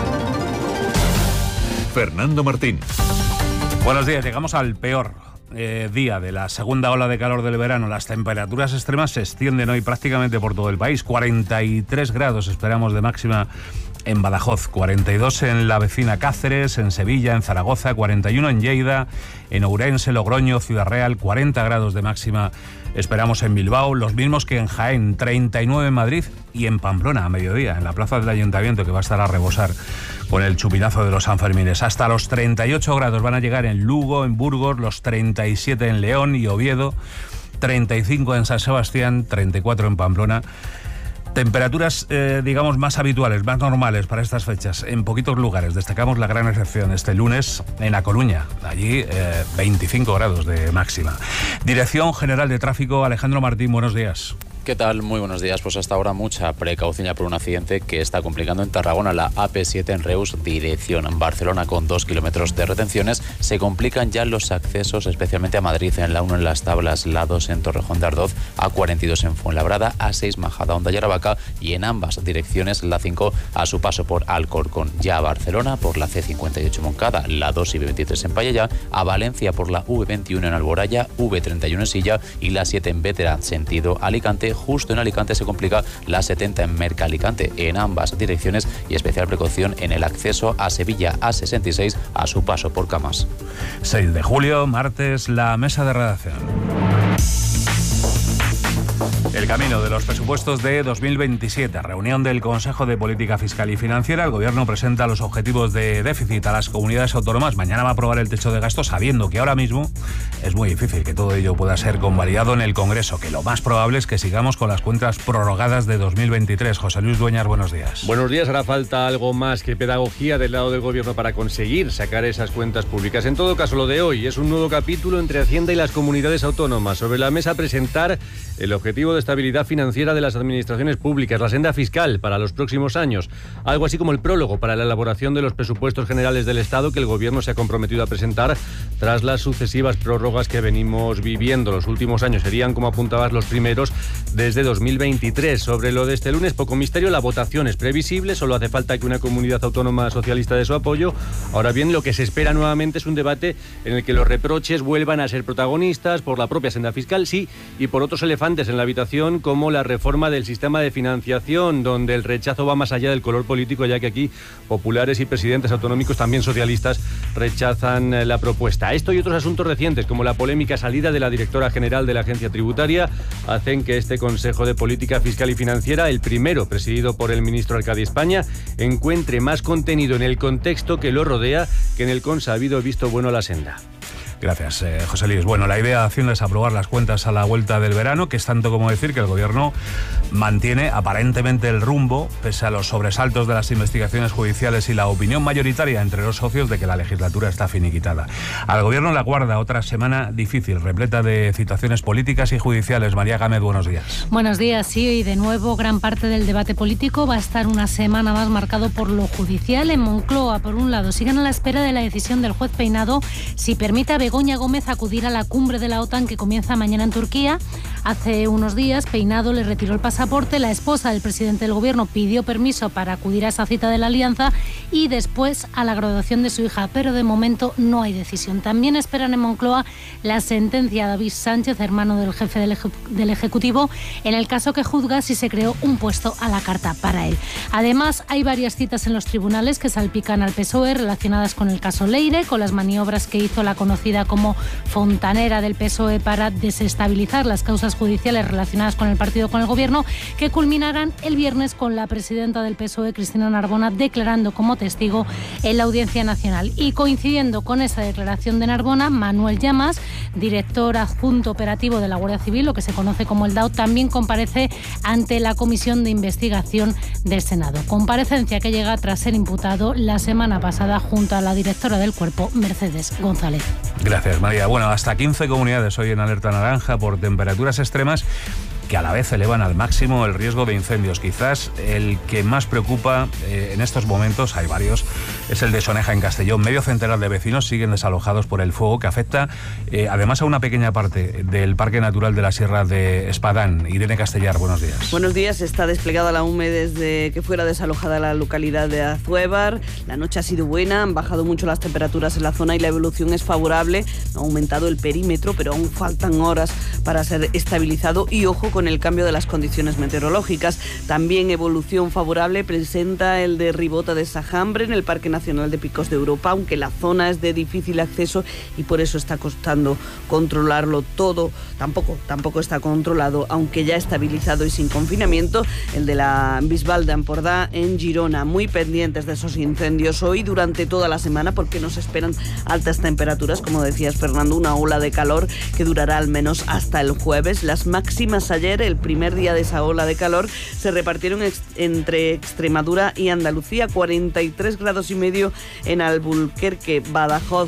Fernando Martín. Buenos días, llegamos al peor día de la segunda ola de calor del verano. Las temperaturas extremas se extienden hoy prácticamente por todo el país. 43 grados esperamos de máxima en Badajoz, 42 en la vecina Cáceres, en Sevilla, en Zaragoza, 41 en Lleida, en Ourense, Logroño, Ciudad Real, 40 grados de máxima esperamos en Bilbao, los mismos que en Jaén, 39 en Madrid y en Pamplona a mediodía, en la plaza del Ayuntamiento, que va a estar a rebosar con el chupinazo de los Sanfermines. Hasta los 38 grados van a llegar en Lugo, en Burgos, los 37 en León y Oviedo, 35 en San Sebastián, 34 en Pamplona. Temperaturas, digamos, más habituales, más normales para estas fechas en poquitos lugares. Destacamos la gran excepción este lunes en A Coruña, allí 25 grados de máxima. Dirección General de Tráfico, Alejandro Martín, buenos días. ¿Qué tal? Muy buenos días. Pues hasta ahora mucha precaución ya por un accidente que está complicando en Tarragona, la AP7 en Reus, dirección Barcelona, con 2 kilómetros de retenciones. Se complican ya los accesos, especialmente a Madrid, en la 1 en Las Tablas, la 2 en Torrejón de Ardoz, A42 en Fuenlabrada, A6 Majadahonda y Aravaca, y en ambas direcciones la 5 a su paso por Alcorcón, ya a Barcelona por la C58 Moncada, la 2 y B23 en Payaya, a Valencia por la V21 en Alboraya, V31 en Silla y la 7 en Bétera, sentido Alicante. Justo en Alicante se complica la 70 en Mercalicante, en ambas direcciones, y especial precaución en el acceso a Sevilla, A66 a su paso por Camas. 6 de julio, martes, la mesa de redacción. El camino de los presupuestos de 2027. Reunión del Consejo de Política Fiscal y Financiera. El Gobierno presenta los objetivos de déficit a las comunidades autónomas. Mañana va a aprobar el techo de gasto, sabiendo que ahora mismo es muy difícil que todo ello pueda ser convalidado en el Congreso, que lo más probable es que sigamos con las cuentas prorrogadas de 2023. José Luis Dueñas, buenos días. Buenos días. Hará falta algo más que pedagogía del lado del Gobierno para conseguir sacar esas cuentas públicas. En todo caso, lo de hoy es un nuevo capítulo entre Hacienda y las comunidades autónomas. Sobre la mesa presentar el objetivo de estabilidad financiera de las administraciones públicas, la senda fiscal para los próximos años, algo así como el prólogo para la elaboración de los presupuestos generales del Estado que el Gobierno se ha comprometido a presentar tras las sucesivas prórrogas que venimos viviendo. Los últimos años serían, como apuntabas, los primeros desde 2023. Sobre lo de este lunes, poco misterio, la votación es previsible, solo hace falta que una comunidad autónoma socialista dé su apoyo. Ahora bien, lo que se espera nuevamente es un debate en el que los reproches vuelvan a ser protagonistas por la propia senda fiscal, sí, y por otros elefantes en la habitación, como la reforma del sistema de financiación, donde el rechazo va más allá del color político, ya que aquí populares y presidentes autonómicos, también socialistas, rechazan la propuesta. Esto y otros asuntos recientes, como la polémica salida de la directora general de la agencia tributaria, hacen que este Consejo de Política Fiscal y Financiera, el primero presidido por el ministro Arcadi España, encuentre más contenido en el contexto que lo rodea que en el consabido visto bueno a la senda. Gracias, José Luis. Bueno, la idea de Hacienda es aprobar las cuentas a la vuelta del verano, que es tanto como decir que el Gobierno mantiene aparentemente el rumbo, pese a los sobresaltos de las investigaciones judiciales y la opinión mayoritaria entre los socios de que la legislatura está finiquitada. Al Gobierno le aguarda otra semana difícil, repleta de citaciones políticas y judiciales. María Gámez, buenos días. Buenos días, sí, y de nuevo gran parte del debate político va a estar una semana más marcado por lo judicial. En Moncloa, por un lado, siguen a la espera de la decisión del juez Peinado si permite a Begoña Gómez acudir a la cumbre de la OTAN que comienza mañana en Turquía. Hace unos días Peinado le retiró el pasaporte, la esposa del presidente del Gobierno pidió permiso para acudir a esa cita de la Alianza y después a la graduación de su hija, pero de momento no hay decisión. También esperan en Moncloa la sentencia de David Sánchez, hermano del jefe del Ejecutivo, en el caso que juzga si se creó un puesto a la carta para él. Además, hay varias citas en los tribunales que salpican al PSOE relacionadas con el caso Leire, con las maniobras que hizo la conocida como fontanera del PSOE para desestabilizar las causas causas judiciales relacionadas con el partido con el gobierno, que culminarán el viernes con la presidenta del PSOE, Cristina Narbona, declarando como testigo en la Audiencia Nacional. Y coincidiendo con esa declaración de Narbona, Manuel Llamas, director adjunto operativo de la Guardia Civil, lo que se conoce como el DAO, también comparece ante la Comisión de Investigación del Senado. Comparecencia que llega tras ser imputado la semana pasada junto a la directora del Cuerpo, Mercedes González. Gracias, María. Bueno, hasta 15 comunidades hoy en alerta naranja por temperaturas extremas que a la vez elevan al máximo el riesgo de incendios. Quizás el que más preocupa en estos momentos, hay varios, es el de Soneja en Castellón. Medio centenar de vecinos siguen desalojados por el fuego que afecta además a una pequeña parte del Parque Natural de la Sierra de Espadán. Irene Castellar, buenos días. Buenos días. Está desplegada la UME desde que fuera desalojada la localidad de Azuévar. La noche ha sido buena, han bajado mucho las temperaturas en la zona y la evolución es favorable. Ha aumentado el perímetro, pero aún faltan horas para ser estabilizado. Y ojo con el cambio de las condiciones meteorológicas. También evolución favorable presenta el de Ribota de Sajambre en el Parque Nacional de Picos de Europa, aunque la zona es de difícil acceso y por eso está costando controlarlo todo. Tampoco está controlado, aunque ya estabilizado y sin confinamiento, el de la Bisbal de Empordà en Girona. Muy pendientes de esos incendios hoy durante toda la semana porque nos esperan altas temperaturas, como decías, Fernando, una ola de calor que durará al menos hasta el jueves. Las máximas ayer, el primer día de esa ola de calor, se repartieron entre Extremadura y Andalucía. 43,5 grados en Albuquerque, Badajoz,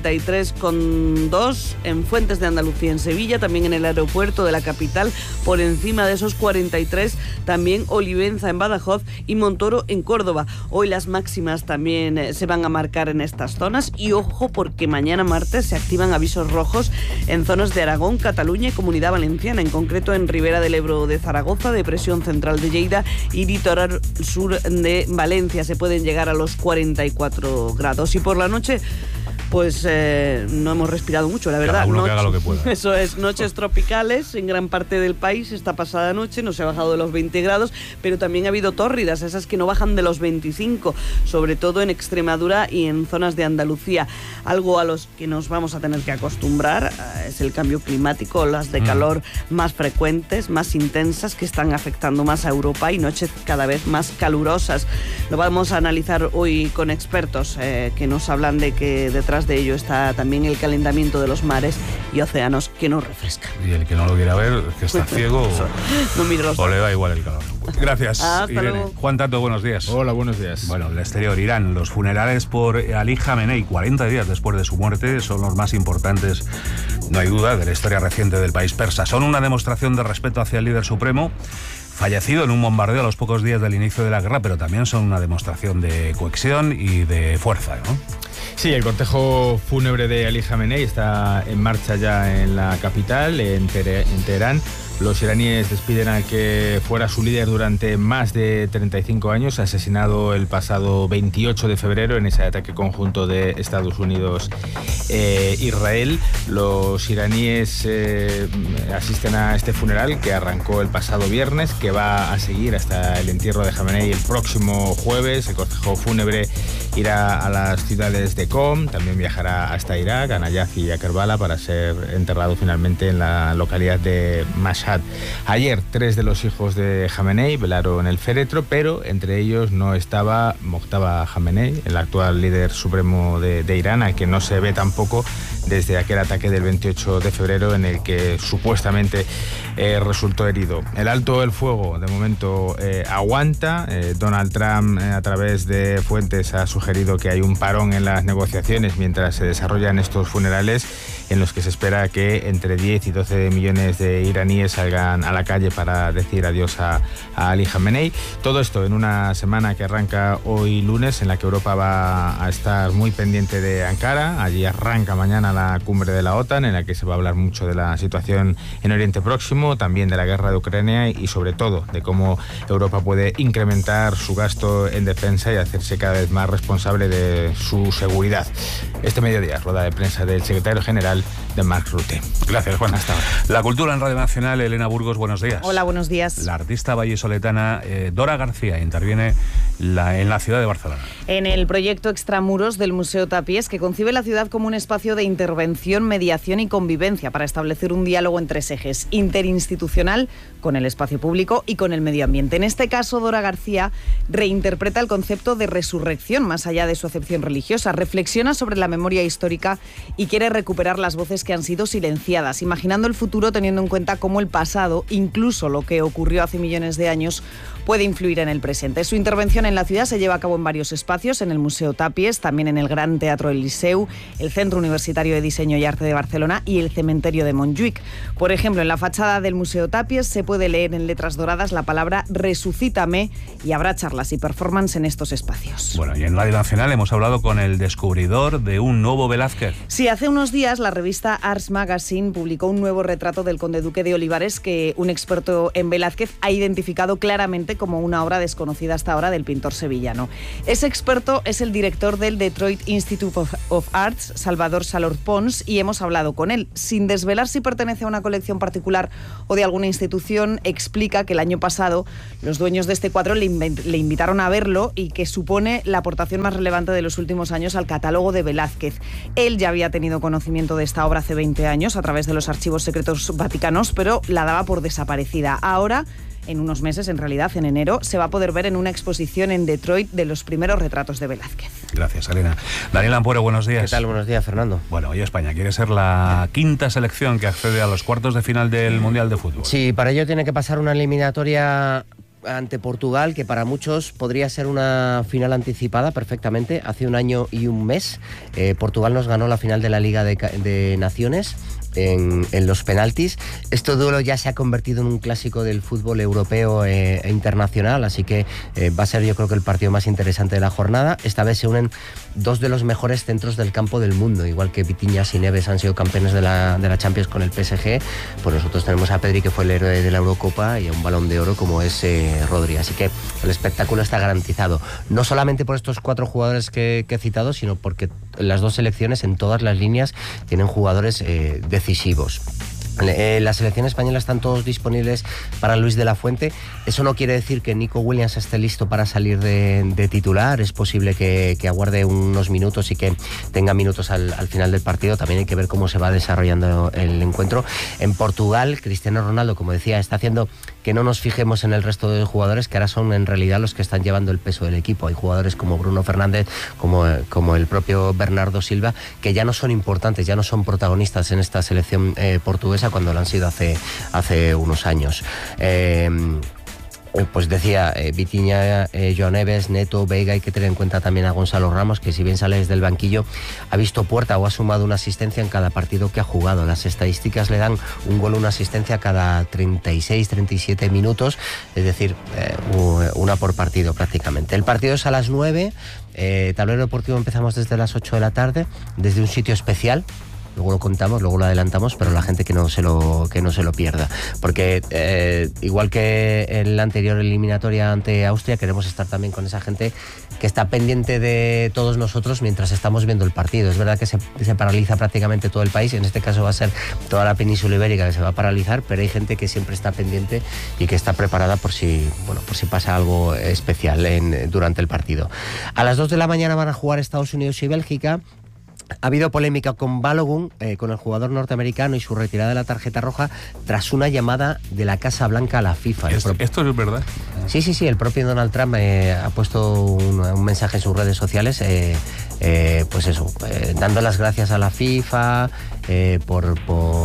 43,2 en Fuentes de Andalucía, en Sevilla, también en el aeropuerto de la capital. Por encima de esos 43, también Olivenza en Badajoz y Montoro en Córdoba. Hoy las máximas también se van a marcar en estas zonas y ojo porque mañana martes se activan avisos rojos en zonas de Aragón, Cataluña y Comunidad Valenciana, en concreto en Ribera del Ebro de Zaragoza, depresión central de Lleida y litoral sur de Valencia. Se pueden llegar a los 44 grados. Y por la noche, pues no hemos respirado mucho, la verdad. Cada uno que haga lo que pueda. Eso es, noches tropicales en gran parte del país. Esta pasada noche no se ha bajado de los 20 grados, pero también ha habido tórridas, esas que no bajan de los 25, sobre todo en Extremadura y en zonas de Andalucía. Algo a los que nos vamos a tener que acostumbrar es el cambio climático, olas de calor más frecuentes, más intensas, que están afectando más a Europa y noches cada vez más calurosas. Lo vamos a analizar hoy con expertos que nos hablan de que detrás de ello está también el calentamiento de los mares y océanos que nos refresca. Y el que no lo quiera ver, que está ciego o le da igual el calor. Gracias, Irene. Luego. Juan Tato, buenos días. Hola, buenos días. Bueno, el exterior, Irán. Los funerales por Ali Khamenei, 40 días después de su muerte, son los más importantes, no hay duda, de la historia reciente del país persa. Son una demostración de respeto hacia el líder supremo, fallecido en un bombardeo a los pocos días del inicio de la guerra, pero también son una demostración de cohesión y de fuerza, ¿no? Sí, el cortejo fúnebre de Ali Khamenei está en marcha ya en la capital, en Teherán. Los iraníes despiden al que fuera su líder durante más de 35 años, asesinado el pasado 28 de febrero en ese ataque conjunto de Estados Unidos-Israel. Los iraníes asisten a este funeral que arrancó el pasado viernes, que va a seguir hasta el entierro de Khamenei el próximo jueves. El cortejo fúnebre irá a las ciudades de Qom, también viajará hasta Irak, a Nayaf y a Kerbala, para ser enterrado finalmente en la localidad de Mashhad. Ayer, 3 de los hijos de Khamenei velaron el féretro, pero entre ellos no estaba Mojtaba Khamenei, el actual líder supremo de Irán, al que no se ve tampoco desde aquel ataque del 28 de febrero en el que supuestamente resultó herido. El alto el fuego de momento aguanta. Donald Trump, a través de fuentes, ha sugerido que hay un parón en las negociaciones mientras se desarrollan estos funerales, en los que se espera que entre 10 y 12 millones de iraníes salgan a la calle para decir adiós a Ali Khamenei. Todo esto en una semana que arranca hoy lunes, en la que Europa va a estar muy pendiente de Ankara. Allí arranca mañana la cumbre de la OTAN, en la que se va a hablar mucho de la situación en Oriente Próximo, también de la guerra de Ucrania y sobre todo de cómo Europa puede incrementar su gasto en defensa y hacerse cada vez más responsable responsable de su seguridad. Este mediodía, rueda de prensa del secretario general de Mark Rutte. Gracias, Juan. Hasta ahora. La cultura en Radio Nacional, Elena Burgos, buenos días. Hola, buenos días. La artista vallisoletana Dora García interviene en la ciudad de Barcelona. En el proyecto Extramuros del Museo Tapies, que concibe la ciudad como un espacio de intervención, mediación y convivencia para establecer un diálogo en tres ejes: interinstitucional, con el espacio público y con el medio ambiente. En este caso, Dora García reinterpreta el concepto de resurrección más allá de su acepción religiosa, reflexiona sobre la memoria histórica y quiere recuperar las voces que han sido silenciadas, imaginando el futuro teniendo en cuenta cómo el pasado, incluso lo que ocurrió hace millones de años, puede influir en el presente. Su intervención en la ciudad se lleva a cabo en varios espacios, en el Museo Tapies, también en el Gran Teatro del Liceu, el Centro Universitario de Diseño y Arte de Barcelona y el Cementerio de Montjuïc. Por ejemplo, en la fachada del Museo Tapies se puede leer en letras doradas la palabra Resucítame, y habrá charlas y performance en estos espacios. Bueno, y en Radio Nacional hemos hablado con el descubridor de un nuevo Velázquez. Sí, hace unos días la revista Arts Magazine publicó un nuevo retrato del conde duque de Olivares que un experto en Velázquez ha identificado claramente como una obra desconocida hasta ahora del pintor sevillano. Ese experto es el director del Detroit Institute of Arts, Salvador Salor Pons, y hemos hablado con él. Sin desvelar si pertenece a una colección particular o de alguna institución, explica que el año pasado los dueños de este cuadro le invitaron a verlo y que supone la aportación más relevante de los últimos años al catálogo de Velázquez. Él ya había tenido conocimiento de esta obra hace 20 años a través de los archivos secretos vaticanos, pero la daba por desaparecida. Ahora, en unos meses, en realidad en enero, se va a poder ver en una exposición en Detroit de los primeros retratos de Velázquez. Gracias, Elena. Daniel Ampuero, buenos días. ¿Qué tal? Buenos días, Fernando. Bueno, hoy España quiere ser la quinta selección que accede a los cuartos de final del Mundial de Fútbol. Sí, para ello tiene que pasar una eliminatoria ante Portugal, que para muchos podría ser una final anticipada perfectamente. Hace un año y un mes Portugal nos ganó la final de la Liga de Naciones en los penaltis. Este duelo ya se ha convertido en un clásico del fútbol europeo e internacional, así que va a ser, yo creo, que el partido más interesante de la jornada. Esta vez se unen dos de los mejores centros del campo del mundo, igual que Vitinhas y Neves han sido campeones de la Champions con el PSG, pues nosotros tenemos a Pedri, que fue el héroe de la Eurocopa, y a un Balón de Oro como es Rodri, así que el espectáculo está garantizado, no solamente por estos cuatro jugadores que he citado, sino porque las dos selecciones en todas las líneas tienen jugadores decisivos. La selección española están todos disponibles para Luis de la Fuente. Eso no quiere decir que Nico Williams esté listo para salir de titular. Es posible que aguarde unos minutos y que tenga minutos al final del partido. También hay que ver cómo se va desarrollando el encuentro. En Portugal, Cristiano Ronaldo, como decía, está haciendo que no nos fijemos en el resto de jugadores, que ahora son en realidad los que están llevando el peso del equipo. Hay jugadores como Bruno Fernández, como el propio Bernardo Silva, que ya no son importantes, ya no son protagonistas en esta selección portuguesa cuando lo han sido hace unos años. Pues decía, Vitinha, João Neves, Neto, Veiga. Hay que tener en cuenta también a Gonzalo Ramos, que si bien sale desde el banquillo, ha visto puerta o ha sumado una asistencia en cada partido que ha jugado. Las estadísticas le dan un gol o una asistencia cada 36, 37 minutos, es decir, una por partido prácticamente. El partido es a las 9, tablero deportivo empezamos desde las 8 de la tarde, desde un sitio especial. Luego lo contamos, luego lo adelantamos, pero la gente que no se lo pierda, porque igual que en la anterior eliminatoria ante Austria, queremos estar también con esa gente que está pendiente de todos nosotros mientras estamos viendo el partido. Es verdad que se paraliza prácticamente todo el país, en este caso va a ser toda la península ibérica que se va a paralizar, pero hay gente que siempre está pendiente y que está preparada por si pasa algo especial durante el partido. A las 2 de la mañana van a jugar Estados Unidos y Bélgica. Ha habido polémica con Balogun, con el jugador norteamericano, y su retirada de la tarjeta roja tras una llamada de la Casa Blanca a la FIFA. ¿Esto es verdad? Sí, el propio Donald Trump ha puesto un mensaje en sus redes sociales, pues eso, dando las gracias a la FIFA por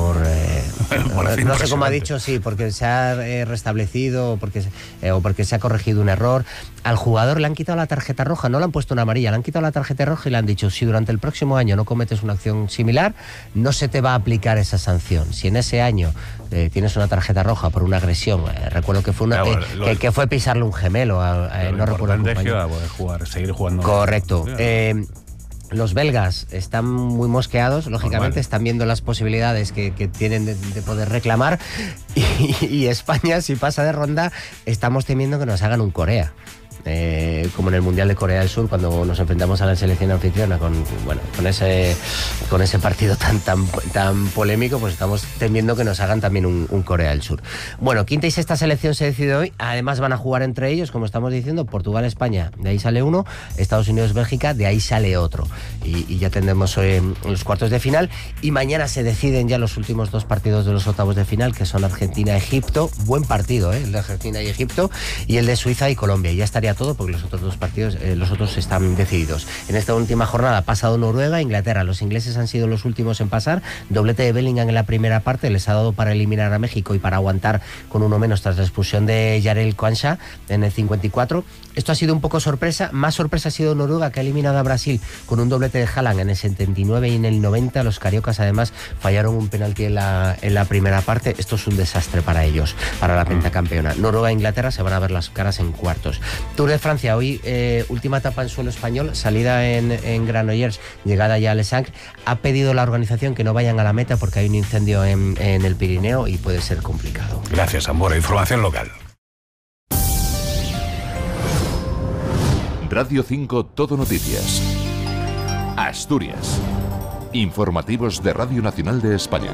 no sé cómo ha dicho, sí, porque se ha restablecido o porque se ha corregido un error. Al jugador le han quitado la tarjeta roja, no le han puesto una amarilla, le han quitado la tarjeta roja y le han dicho: si durante el próximo año no cometes una acción similar, no se te va a aplicar esa sanción. Si en ese año tienes una tarjeta roja por una agresión, recuerdo que fue que fue pisarle un gemelo, no recuerdo. Es que va a poder seguir jugando. Correcto. Los belgas están muy mosqueados, lógicamente, están viendo las posibilidades que tienen de poder reclamar, y España, si pasa de ronda, estamos temiendo que nos hagan un Corea. como en el Mundial de Corea del Sur, cuando nos enfrentamos a la selección anfitriona con ese partido tan polémico, pues estamos temiendo que nos hagan también un Corea del Sur. Bueno, quinta y sexta selección se decide hoy. Además van a jugar entre ellos, como estamos diciendo, Portugal-España, de ahí sale uno, Estados Unidos-Bélgica, de ahí sale otro. Y ya tendremos hoy los cuartos de final. Y mañana se deciden ya los últimos dos partidos de los octavos de final, que son Argentina-Egipto. Buen partido, el de Argentina y Egipto, y el de Suiza y Colombia. Y ya estaría todo, porque los otros dos partidos, los otros están decididos. En esta última jornada ha pasado Noruega, Inglaterra. Los ingleses han sido los últimos en pasar. Doblete de Bellingham en la primera parte, les ha dado para eliminar a México y para aguantar con uno menos tras la expulsión de Jarell Quansah en el 54. Esto ha sido un poco sorpresa. Más sorpresa ha sido Noruega, que ha eliminado a Brasil con un doblete de Haaland en el 79 y en el 90. Los cariocas además fallaron un penalti en la primera parte. Esto es un desastre para ellos, para la pentacampeona. Noruega e Inglaterra se van a ver las caras en cuartos. Tour de Francia, hoy última etapa en suelo español, salida en Granollers, llegada ya a Les Angles. Ha pedido la organización que no vayan a la meta porque hay un incendio en el Pirineo y puede ser complicado. Gracias, Ambora. Información local. Radio 5 Todo Noticias. Asturias. Informativos de Radio Nacional de España.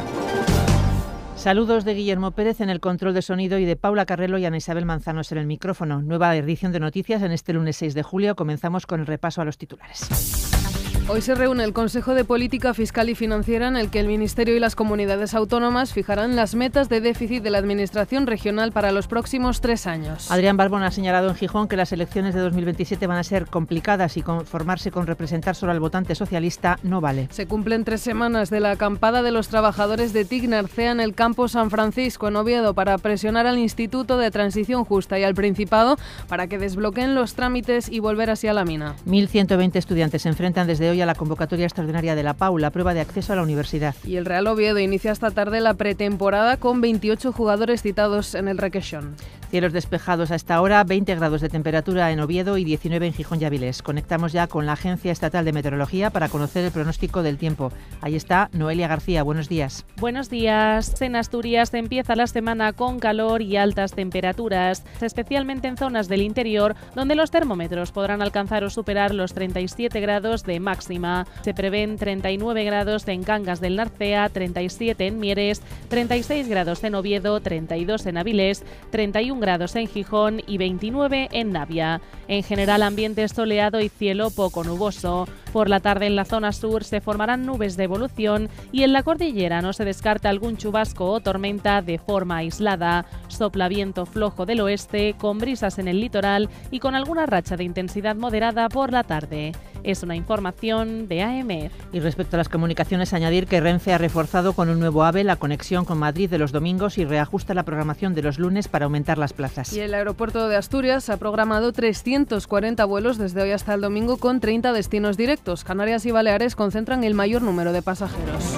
Saludos de Guillermo Pérez en el control de sonido y de Paula Carrelo y Ana Isabel Manzanos en el micrófono. Nueva edición de noticias en este lunes 6 de julio. Comenzamos con el repaso a los titulares. Hoy se reúne el Consejo de Política Fiscal y Financiera, en el que el Ministerio y las comunidades autónomas fijarán las metas de déficit de la Administración regional para los próximos 3 años. Adrián Barbón ha señalado en Gijón que las elecciones de 2027 van a ser complicadas y conformarse con representar solo al votante socialista no vale. Se cumplen 3 semanas de la acampada de los trabajadores de TIC Narcea en el campo San Francisco, en Oviedo, para presionar al Instituto de Transición Justa y al Principado para que desbloqueen los trámites y volver así a la mina. 1.120 estudiantes se enfrentan desde hoy a la convocatoria extraordinaria de la PAU, la prueba de acceso a la universidad. Y el Real Oviedo inicia esta tarde la pretemporada con 28 jugadores citados en el Requesón. Cielos despejados a esta hora, 20 grados de temperatura en Oviedo y 19 en Gijón y Avilés. Conectamos ya con la Agencia Estatal de Meteorología para conocer el pronóstico del tiempo. Ahí está Noelia García, buenos días. Buenos días. En Asturias empieza la semana con calor y altas temperaturas, especialmente en zonas del interior, donde los termómetros podrán alcanzar o superar los 37 grados de máxima. Se prevén 39 grados en Cangas del Narcea, 37 en Mieres, 36 grados en Oviedo, 32 en Avilés, 31 grados en Gijón y 29 en Navia. En general, ambiente soleado y cielo poco nuboso. Por la tarde en la zona sur se formarán nubes de evolución y en la cordillera no se descarta algún chubasco o tormenta de forma aislada. Sopla viento flojo del oeste, con brisas en el litoral y con alguna racha de intensidad moderada por la tarde. Es una información de AEMET. Y respecto a las comunicaciones, añadir que Renfe ha reforzado con un nuevo AVE la conexión con Madrid de los domingos y reajusta la programación de los lunes para aumentar las plazas. Y el aeropuerto de Asturias ha programado 340 vuelos desde hoy hasta el domingo con 30 destinos directos. Canarias y Baleares concentran el mayor número de pasajeros.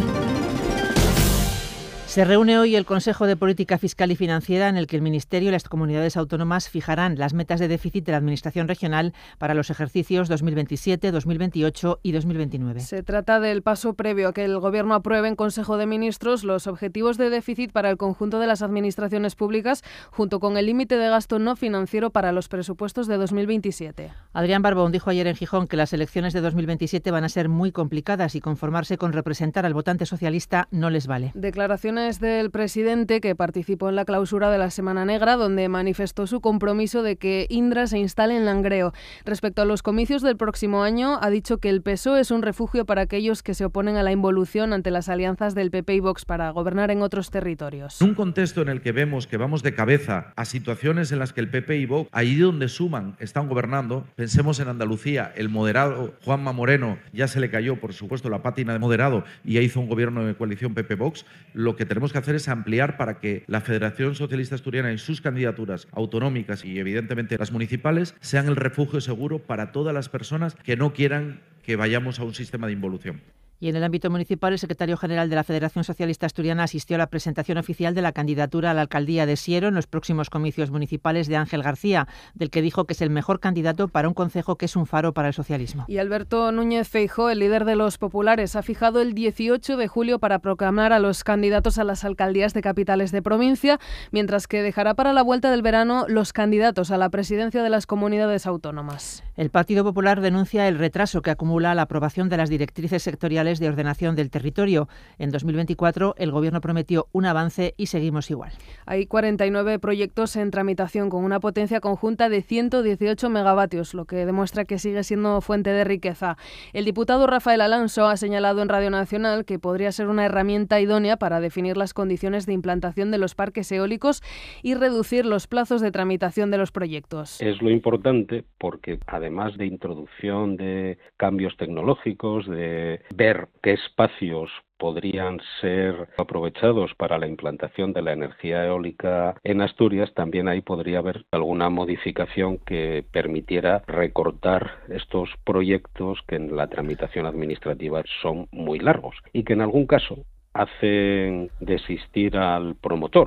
Se reúne hoy el Consejo de Política Fiscal y Financiera, en el que el Ministerio y las comunidades autónomas fijarán las metas de déficit de la Administración regional para los ejercicios 2027, 2028 y 2029. Se trata del paso previo a que el Gobierno apruebe en Consejo de Ministros los objetivos de déficit para el conjunto de las administraciones públicas, junto con el límite de gasto no financiero para los presupuestos de 2027. Adrián Barbón dijo ayer en Gijón que las elecciones de 2027 van a ser muy complicadas y conformarse con representar al votante socialista no les vale. Declaraciones del presidente, que participó en la clausura de la Semana Negra, donde manifestó su compromiso de que Indra se instale en Langreo. Respecto a los comicios del próximo año, ha dicho que el PSOE es un refugio para aquellos que se oponen a la involución ante las alianzas del PP y Vox para gobernar en otros territorios. En un contexto en el que vemos que vamos de cabeza a situaciones en las que el PP y Vox, allí donde suman, están gobernando, pensemos en Andalucía, el moderado Juanma Moreno ya se le cayó, por supuesto, la pátina de moderado y ya hizo un gobierno de coalición PP-Vox. Lo que tenemos que hacer es ampliar para que la Federación Socialista Asturiana y sus candidaturas autonómicas y evidentemente las municipales sean el refugio seguro para todas las personas que no quieran que vayamos a un sistema de involución. Y en el ámbito municipal, el secretario general de la Federación Socialista Asturiana asistió a la presentación oficial de la candidatura a la alcaldía de Siero en los próximos comicios municipales de Ángel García, del que dijo que es el mejor candidato para un concejo que es un faro para el socialismo. Y Alberto Núñez Feijóo, el líder de los populares, ha fijado el 18 de julio para proclamar a los candidatos a las alcaldías de capitales de provincia, mientras que dejará para la vuelta del verano los candidatos a la presidencia de las comunidades autónomas. El Partido Popular denuncia el retraso que acumula la aprobación de las directrices sectoriales de ordenación del territorio. En 2024 el Gobierno prometió un avance y seguimos igual. Hay 49 proyectos en tramitación con una potencia conjunta de 118 megavatios, lo que demuestra que sigue siendo fuente de riqueza. El diputado Rafael Alonso ha señalado en Radio Nacional que podría ser una herramienta idónea para definir las condiciones de implantación de los parques eólicos y reducir los plazos de tramitación de los proyectos. Es lo importante porque además de introducción de cambios tecnológicos, de ver qué espacios podrían ser aprovechados para la implantación de la energía eólica en Asturias, también ahí podría haber alguna modificación que permitiera recortar estos proyectos que en la tramitación administrativa son muy largos y que en algún caso hacen desistir al promotor.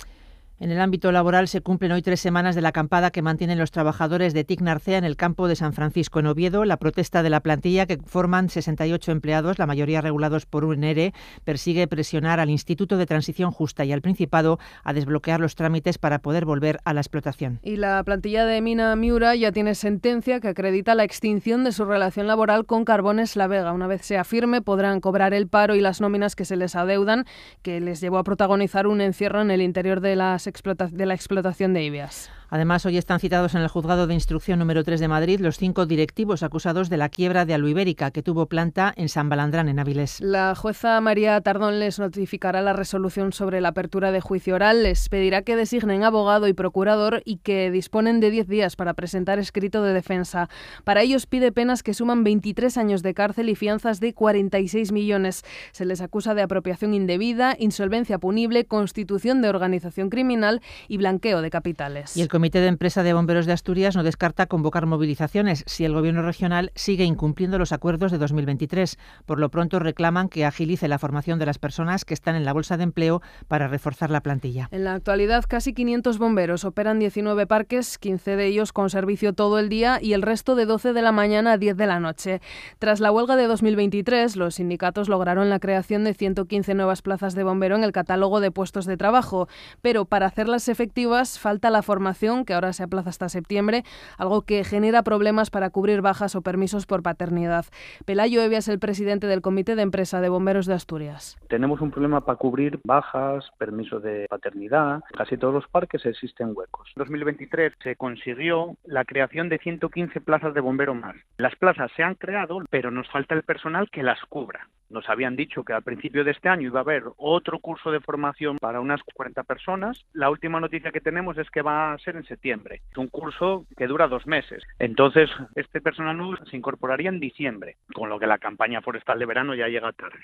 En el ámbito laboral se cumplen hoy 3 semanas de la acampada que mantienen los trabajadores de TIC Narcea en el campo de San Francisco, en Oviedo. La protesta de la plantilla, que forman 68 empleados, la mayoría regulados por un ERE, persigue presionar al Instituto de Transición Justa y al Principado a desbloquear los trámites para poder volver a la explotación. Y la plantilla de Mina Miura ya tiene sentencia que acredita la extinción de su relación laboral con Carbones La Vega. Una vez sea firme, podrán cobrar el paro y las nóminas que se les adeudan, que les llevó a protagonizar un encierro en el interior de la explotación de Ibias. Además, hoy están citados en el Juzgado de Instrucción número 3 de Madrid los 5 directivos acusados de la quiebra de Aluibérica, que tuvo planta en San Balandrán, en Áviles. La jueza María Tardón les notificará la resolución sobre la apertura de juicio oral, les pedirá que designen abogado y procurador y que disponen de 10 días para presentar escrito de defensa. Para ellos pide penas que suman 23 años de cárcel y fianzas de 46 millones. Se les acusa de apropiación indebida, insolvencia punible, constitución de organización criminal y blanqueo de capitales. Y el Comité de Empresa de Bomberos de Asturias no descarta convocar movilizaciones si el Gobierno regional sigue incumpliendo los acuerdos de 2023. Por lo pronto reclaman que agilice la formación de las personas que están en la bolsa de empleo para reforzar la plantilla. En la actualidad, casi 500 bomberos operan 19 parques, 15 de ellos con servicio todo el día y el resto de 12 de la mañana a 10 de la noche. Tras la huelga de 2023, los sindicatos lograron la creación de 115 nuevas plazas de bombero en el catálogo de puestos de trabajo, pero para hacerlas efectivas falta la formación, que ahora se aplaza hasta septiembre, algo que genera problemas para cubrir bajas o permisos por paternidad. Pelayo Evia es el presidente del Comité de Empresa de Bomberos de Asturias. Tenemos un problema para cubrir bajas, permisos de paternidad. Casi todos los parques existen huecos. En 2023 se consiguió la creación de 115 plazas de bombero más. Las plazas se han creado, pero nos falta el personal que las cubra. Nos habían dicho que al principio de este año iba a haber otro curso de formación para unas 40 personas. La última noticia que tenemos es que va a ser en septiembre. Es un curso que dura 2 meses. Entonces, este personal nuevo se incorporaría en diciembre, con lo que la campaña forestal de verano ya llega tarde.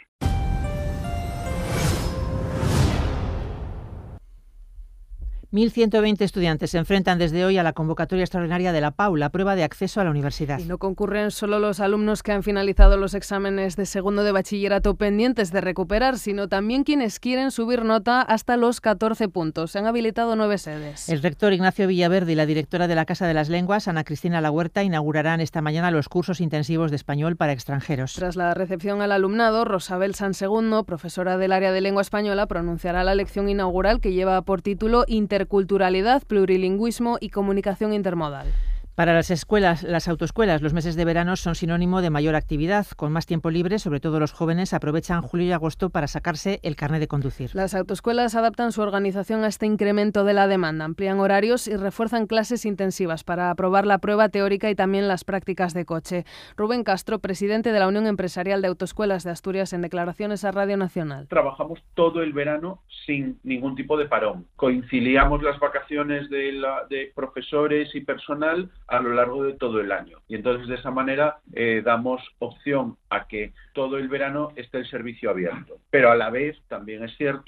1.120 estudiantes se enfrentan desde hoy a la convocatoria extraordinaria de la PAU, la prueba de acceso a la universidad. Y no concurren solo los alumnos que han finalizado los exámenes de segundo de bachillerato pendientes de recuperar, sino también quienes quieren subir nota hasta los 14 puntos. Se han habilitado 9 sedes. El rector Ignacio Villaverde y la directora de la Casa de las Lenguas, Ana Cristina Lahuerta, inaugurarán esta mañana los cursos intensivos de español para extranjeros. Tras la recepción al alumnado, Rosabel Sansegundo, profesora del área de lengua española, pronunciará la lección inaugural que lleva por título Interculturalidad, Plurilingüismo y Comunicación Intermodal. Para las escuelas, las autoescuelas, los meses de verano son sinónimo de mayor actividad. Con más tiempo libre, sobre todo los jóvenes aprovechan julio y agosto para sacarse el carnet de conducir. Las autoescuelas adaptan su organización a este incremento de la demanda, amplían horarios y refuerzan clases intensivas para aprobar la prueba teórica y también las prácticas de coche. Rubén Castro, presidente de la Unión Empresarial de Autoescuelas de Asturias, en declaraciones a Radio Nacional. Trabajamos todo el verano sin ningún tipo de parón. Conciliamos las vacaciones de profesores y personal a lo largo de todo el año. Y entonces de esa manera damos opción a que todo el verano esté el servicio abierto. Pero a la vez también es cierto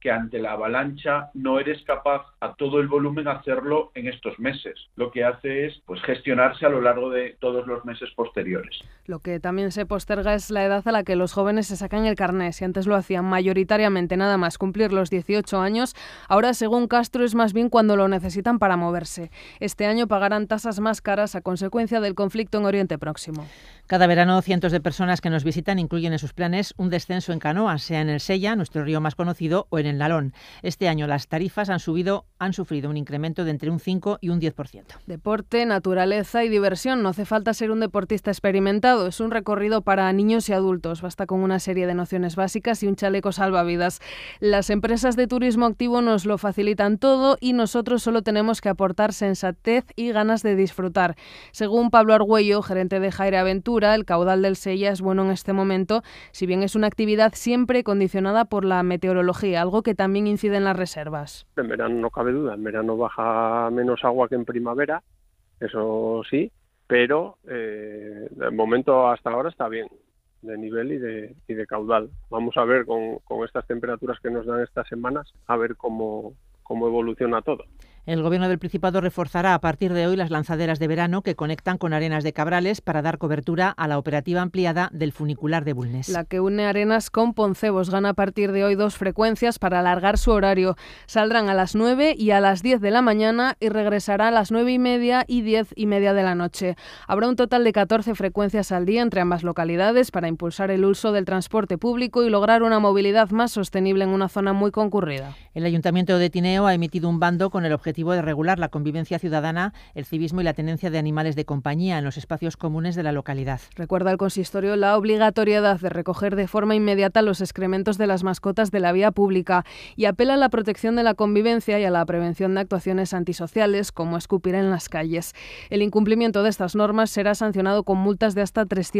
que ante la avalancha no eres capaz a todo el volumen hacerlo en estos meses. Lo que hace es pues gestionarse a lo largo de todos los meses posteriores. Lo que también se posterga es la edad a la que los jóvenes se sacan el carné. Si antes lo hacían mayoritariamente nada más cumplir los 18 años, ahora según Castro es más bien cuando lo necesitan para moverse. Este año pagarán tasas más caras a consecuencia del conflicto en Oriente Próximo. Cada verano cientos de personas que nos visitan incluyen en sus planes un descenso en canoa, sea en el Sella, nuestro río más conocido, o en el Nalón. Este año las tarifas han sufrido un incremento de entre un 5 y un 10%. Deporte, naturaleza y diversión. No hace falta ser un deportista experimentado. Es un recorrido para niños y adultos. Basta con una serie de nociones básicas y un chaleco salvavidas. Las empresas de turismo activo nos lo facilitan todo y nosotros solo tenemos que aportar sensatez y ganas de disfrutar. Según Pablo Argüello, gerente de Jaire Aventura, el caudal del Sella es bueno en este momento, si bien es una actividad siempre condicionada por la meteorología, algo que también incide en las reservas. En verano no cabe duda, en verano baja menos agua que en primavera, eso sí, pero de momento hasta ahora está bien, de nivel y de caudal. Vamos a ver con estas temperaturas que nos dan estas semanas, a ver cómo evoluciona todo. El Gobierno del Principado reforzará a partir de hoy las lanzaderas de verano que conectan con Arenas de Cabrales para dar cobertura a la operativa ampliada del funicular de Bulnes. La que une Arenas con Poncebos gana a partir de hoy 2 frecuencias para alargar su horario. Saldrán a las 9 y a las 10 de la mañana y regresará a las 9:30 y 10:30 de la noche. Habrá un total de 14 frecuencias al día entre ambas localidades para impulsar el uso del transporte público y lograr una movilidad más sostenible en una zona muy concurrida. El Ayuntamiento de Tineo ha emitido un bando con el objetivo de regular la convivencia ciudadana, el civismo y la tenencia de animales de compañía en los espacios comunes de la localidad. Recuerda el consistorio la obligatoriedad de recoger de forma inmediata los excrementos de las mascotas de la vía pública y apela a la protección de la convivencia y a la prevención de actuaciones antisociales como escupir en las calles. El incumplimiento de estas normas será sancionado con multas de hasta 300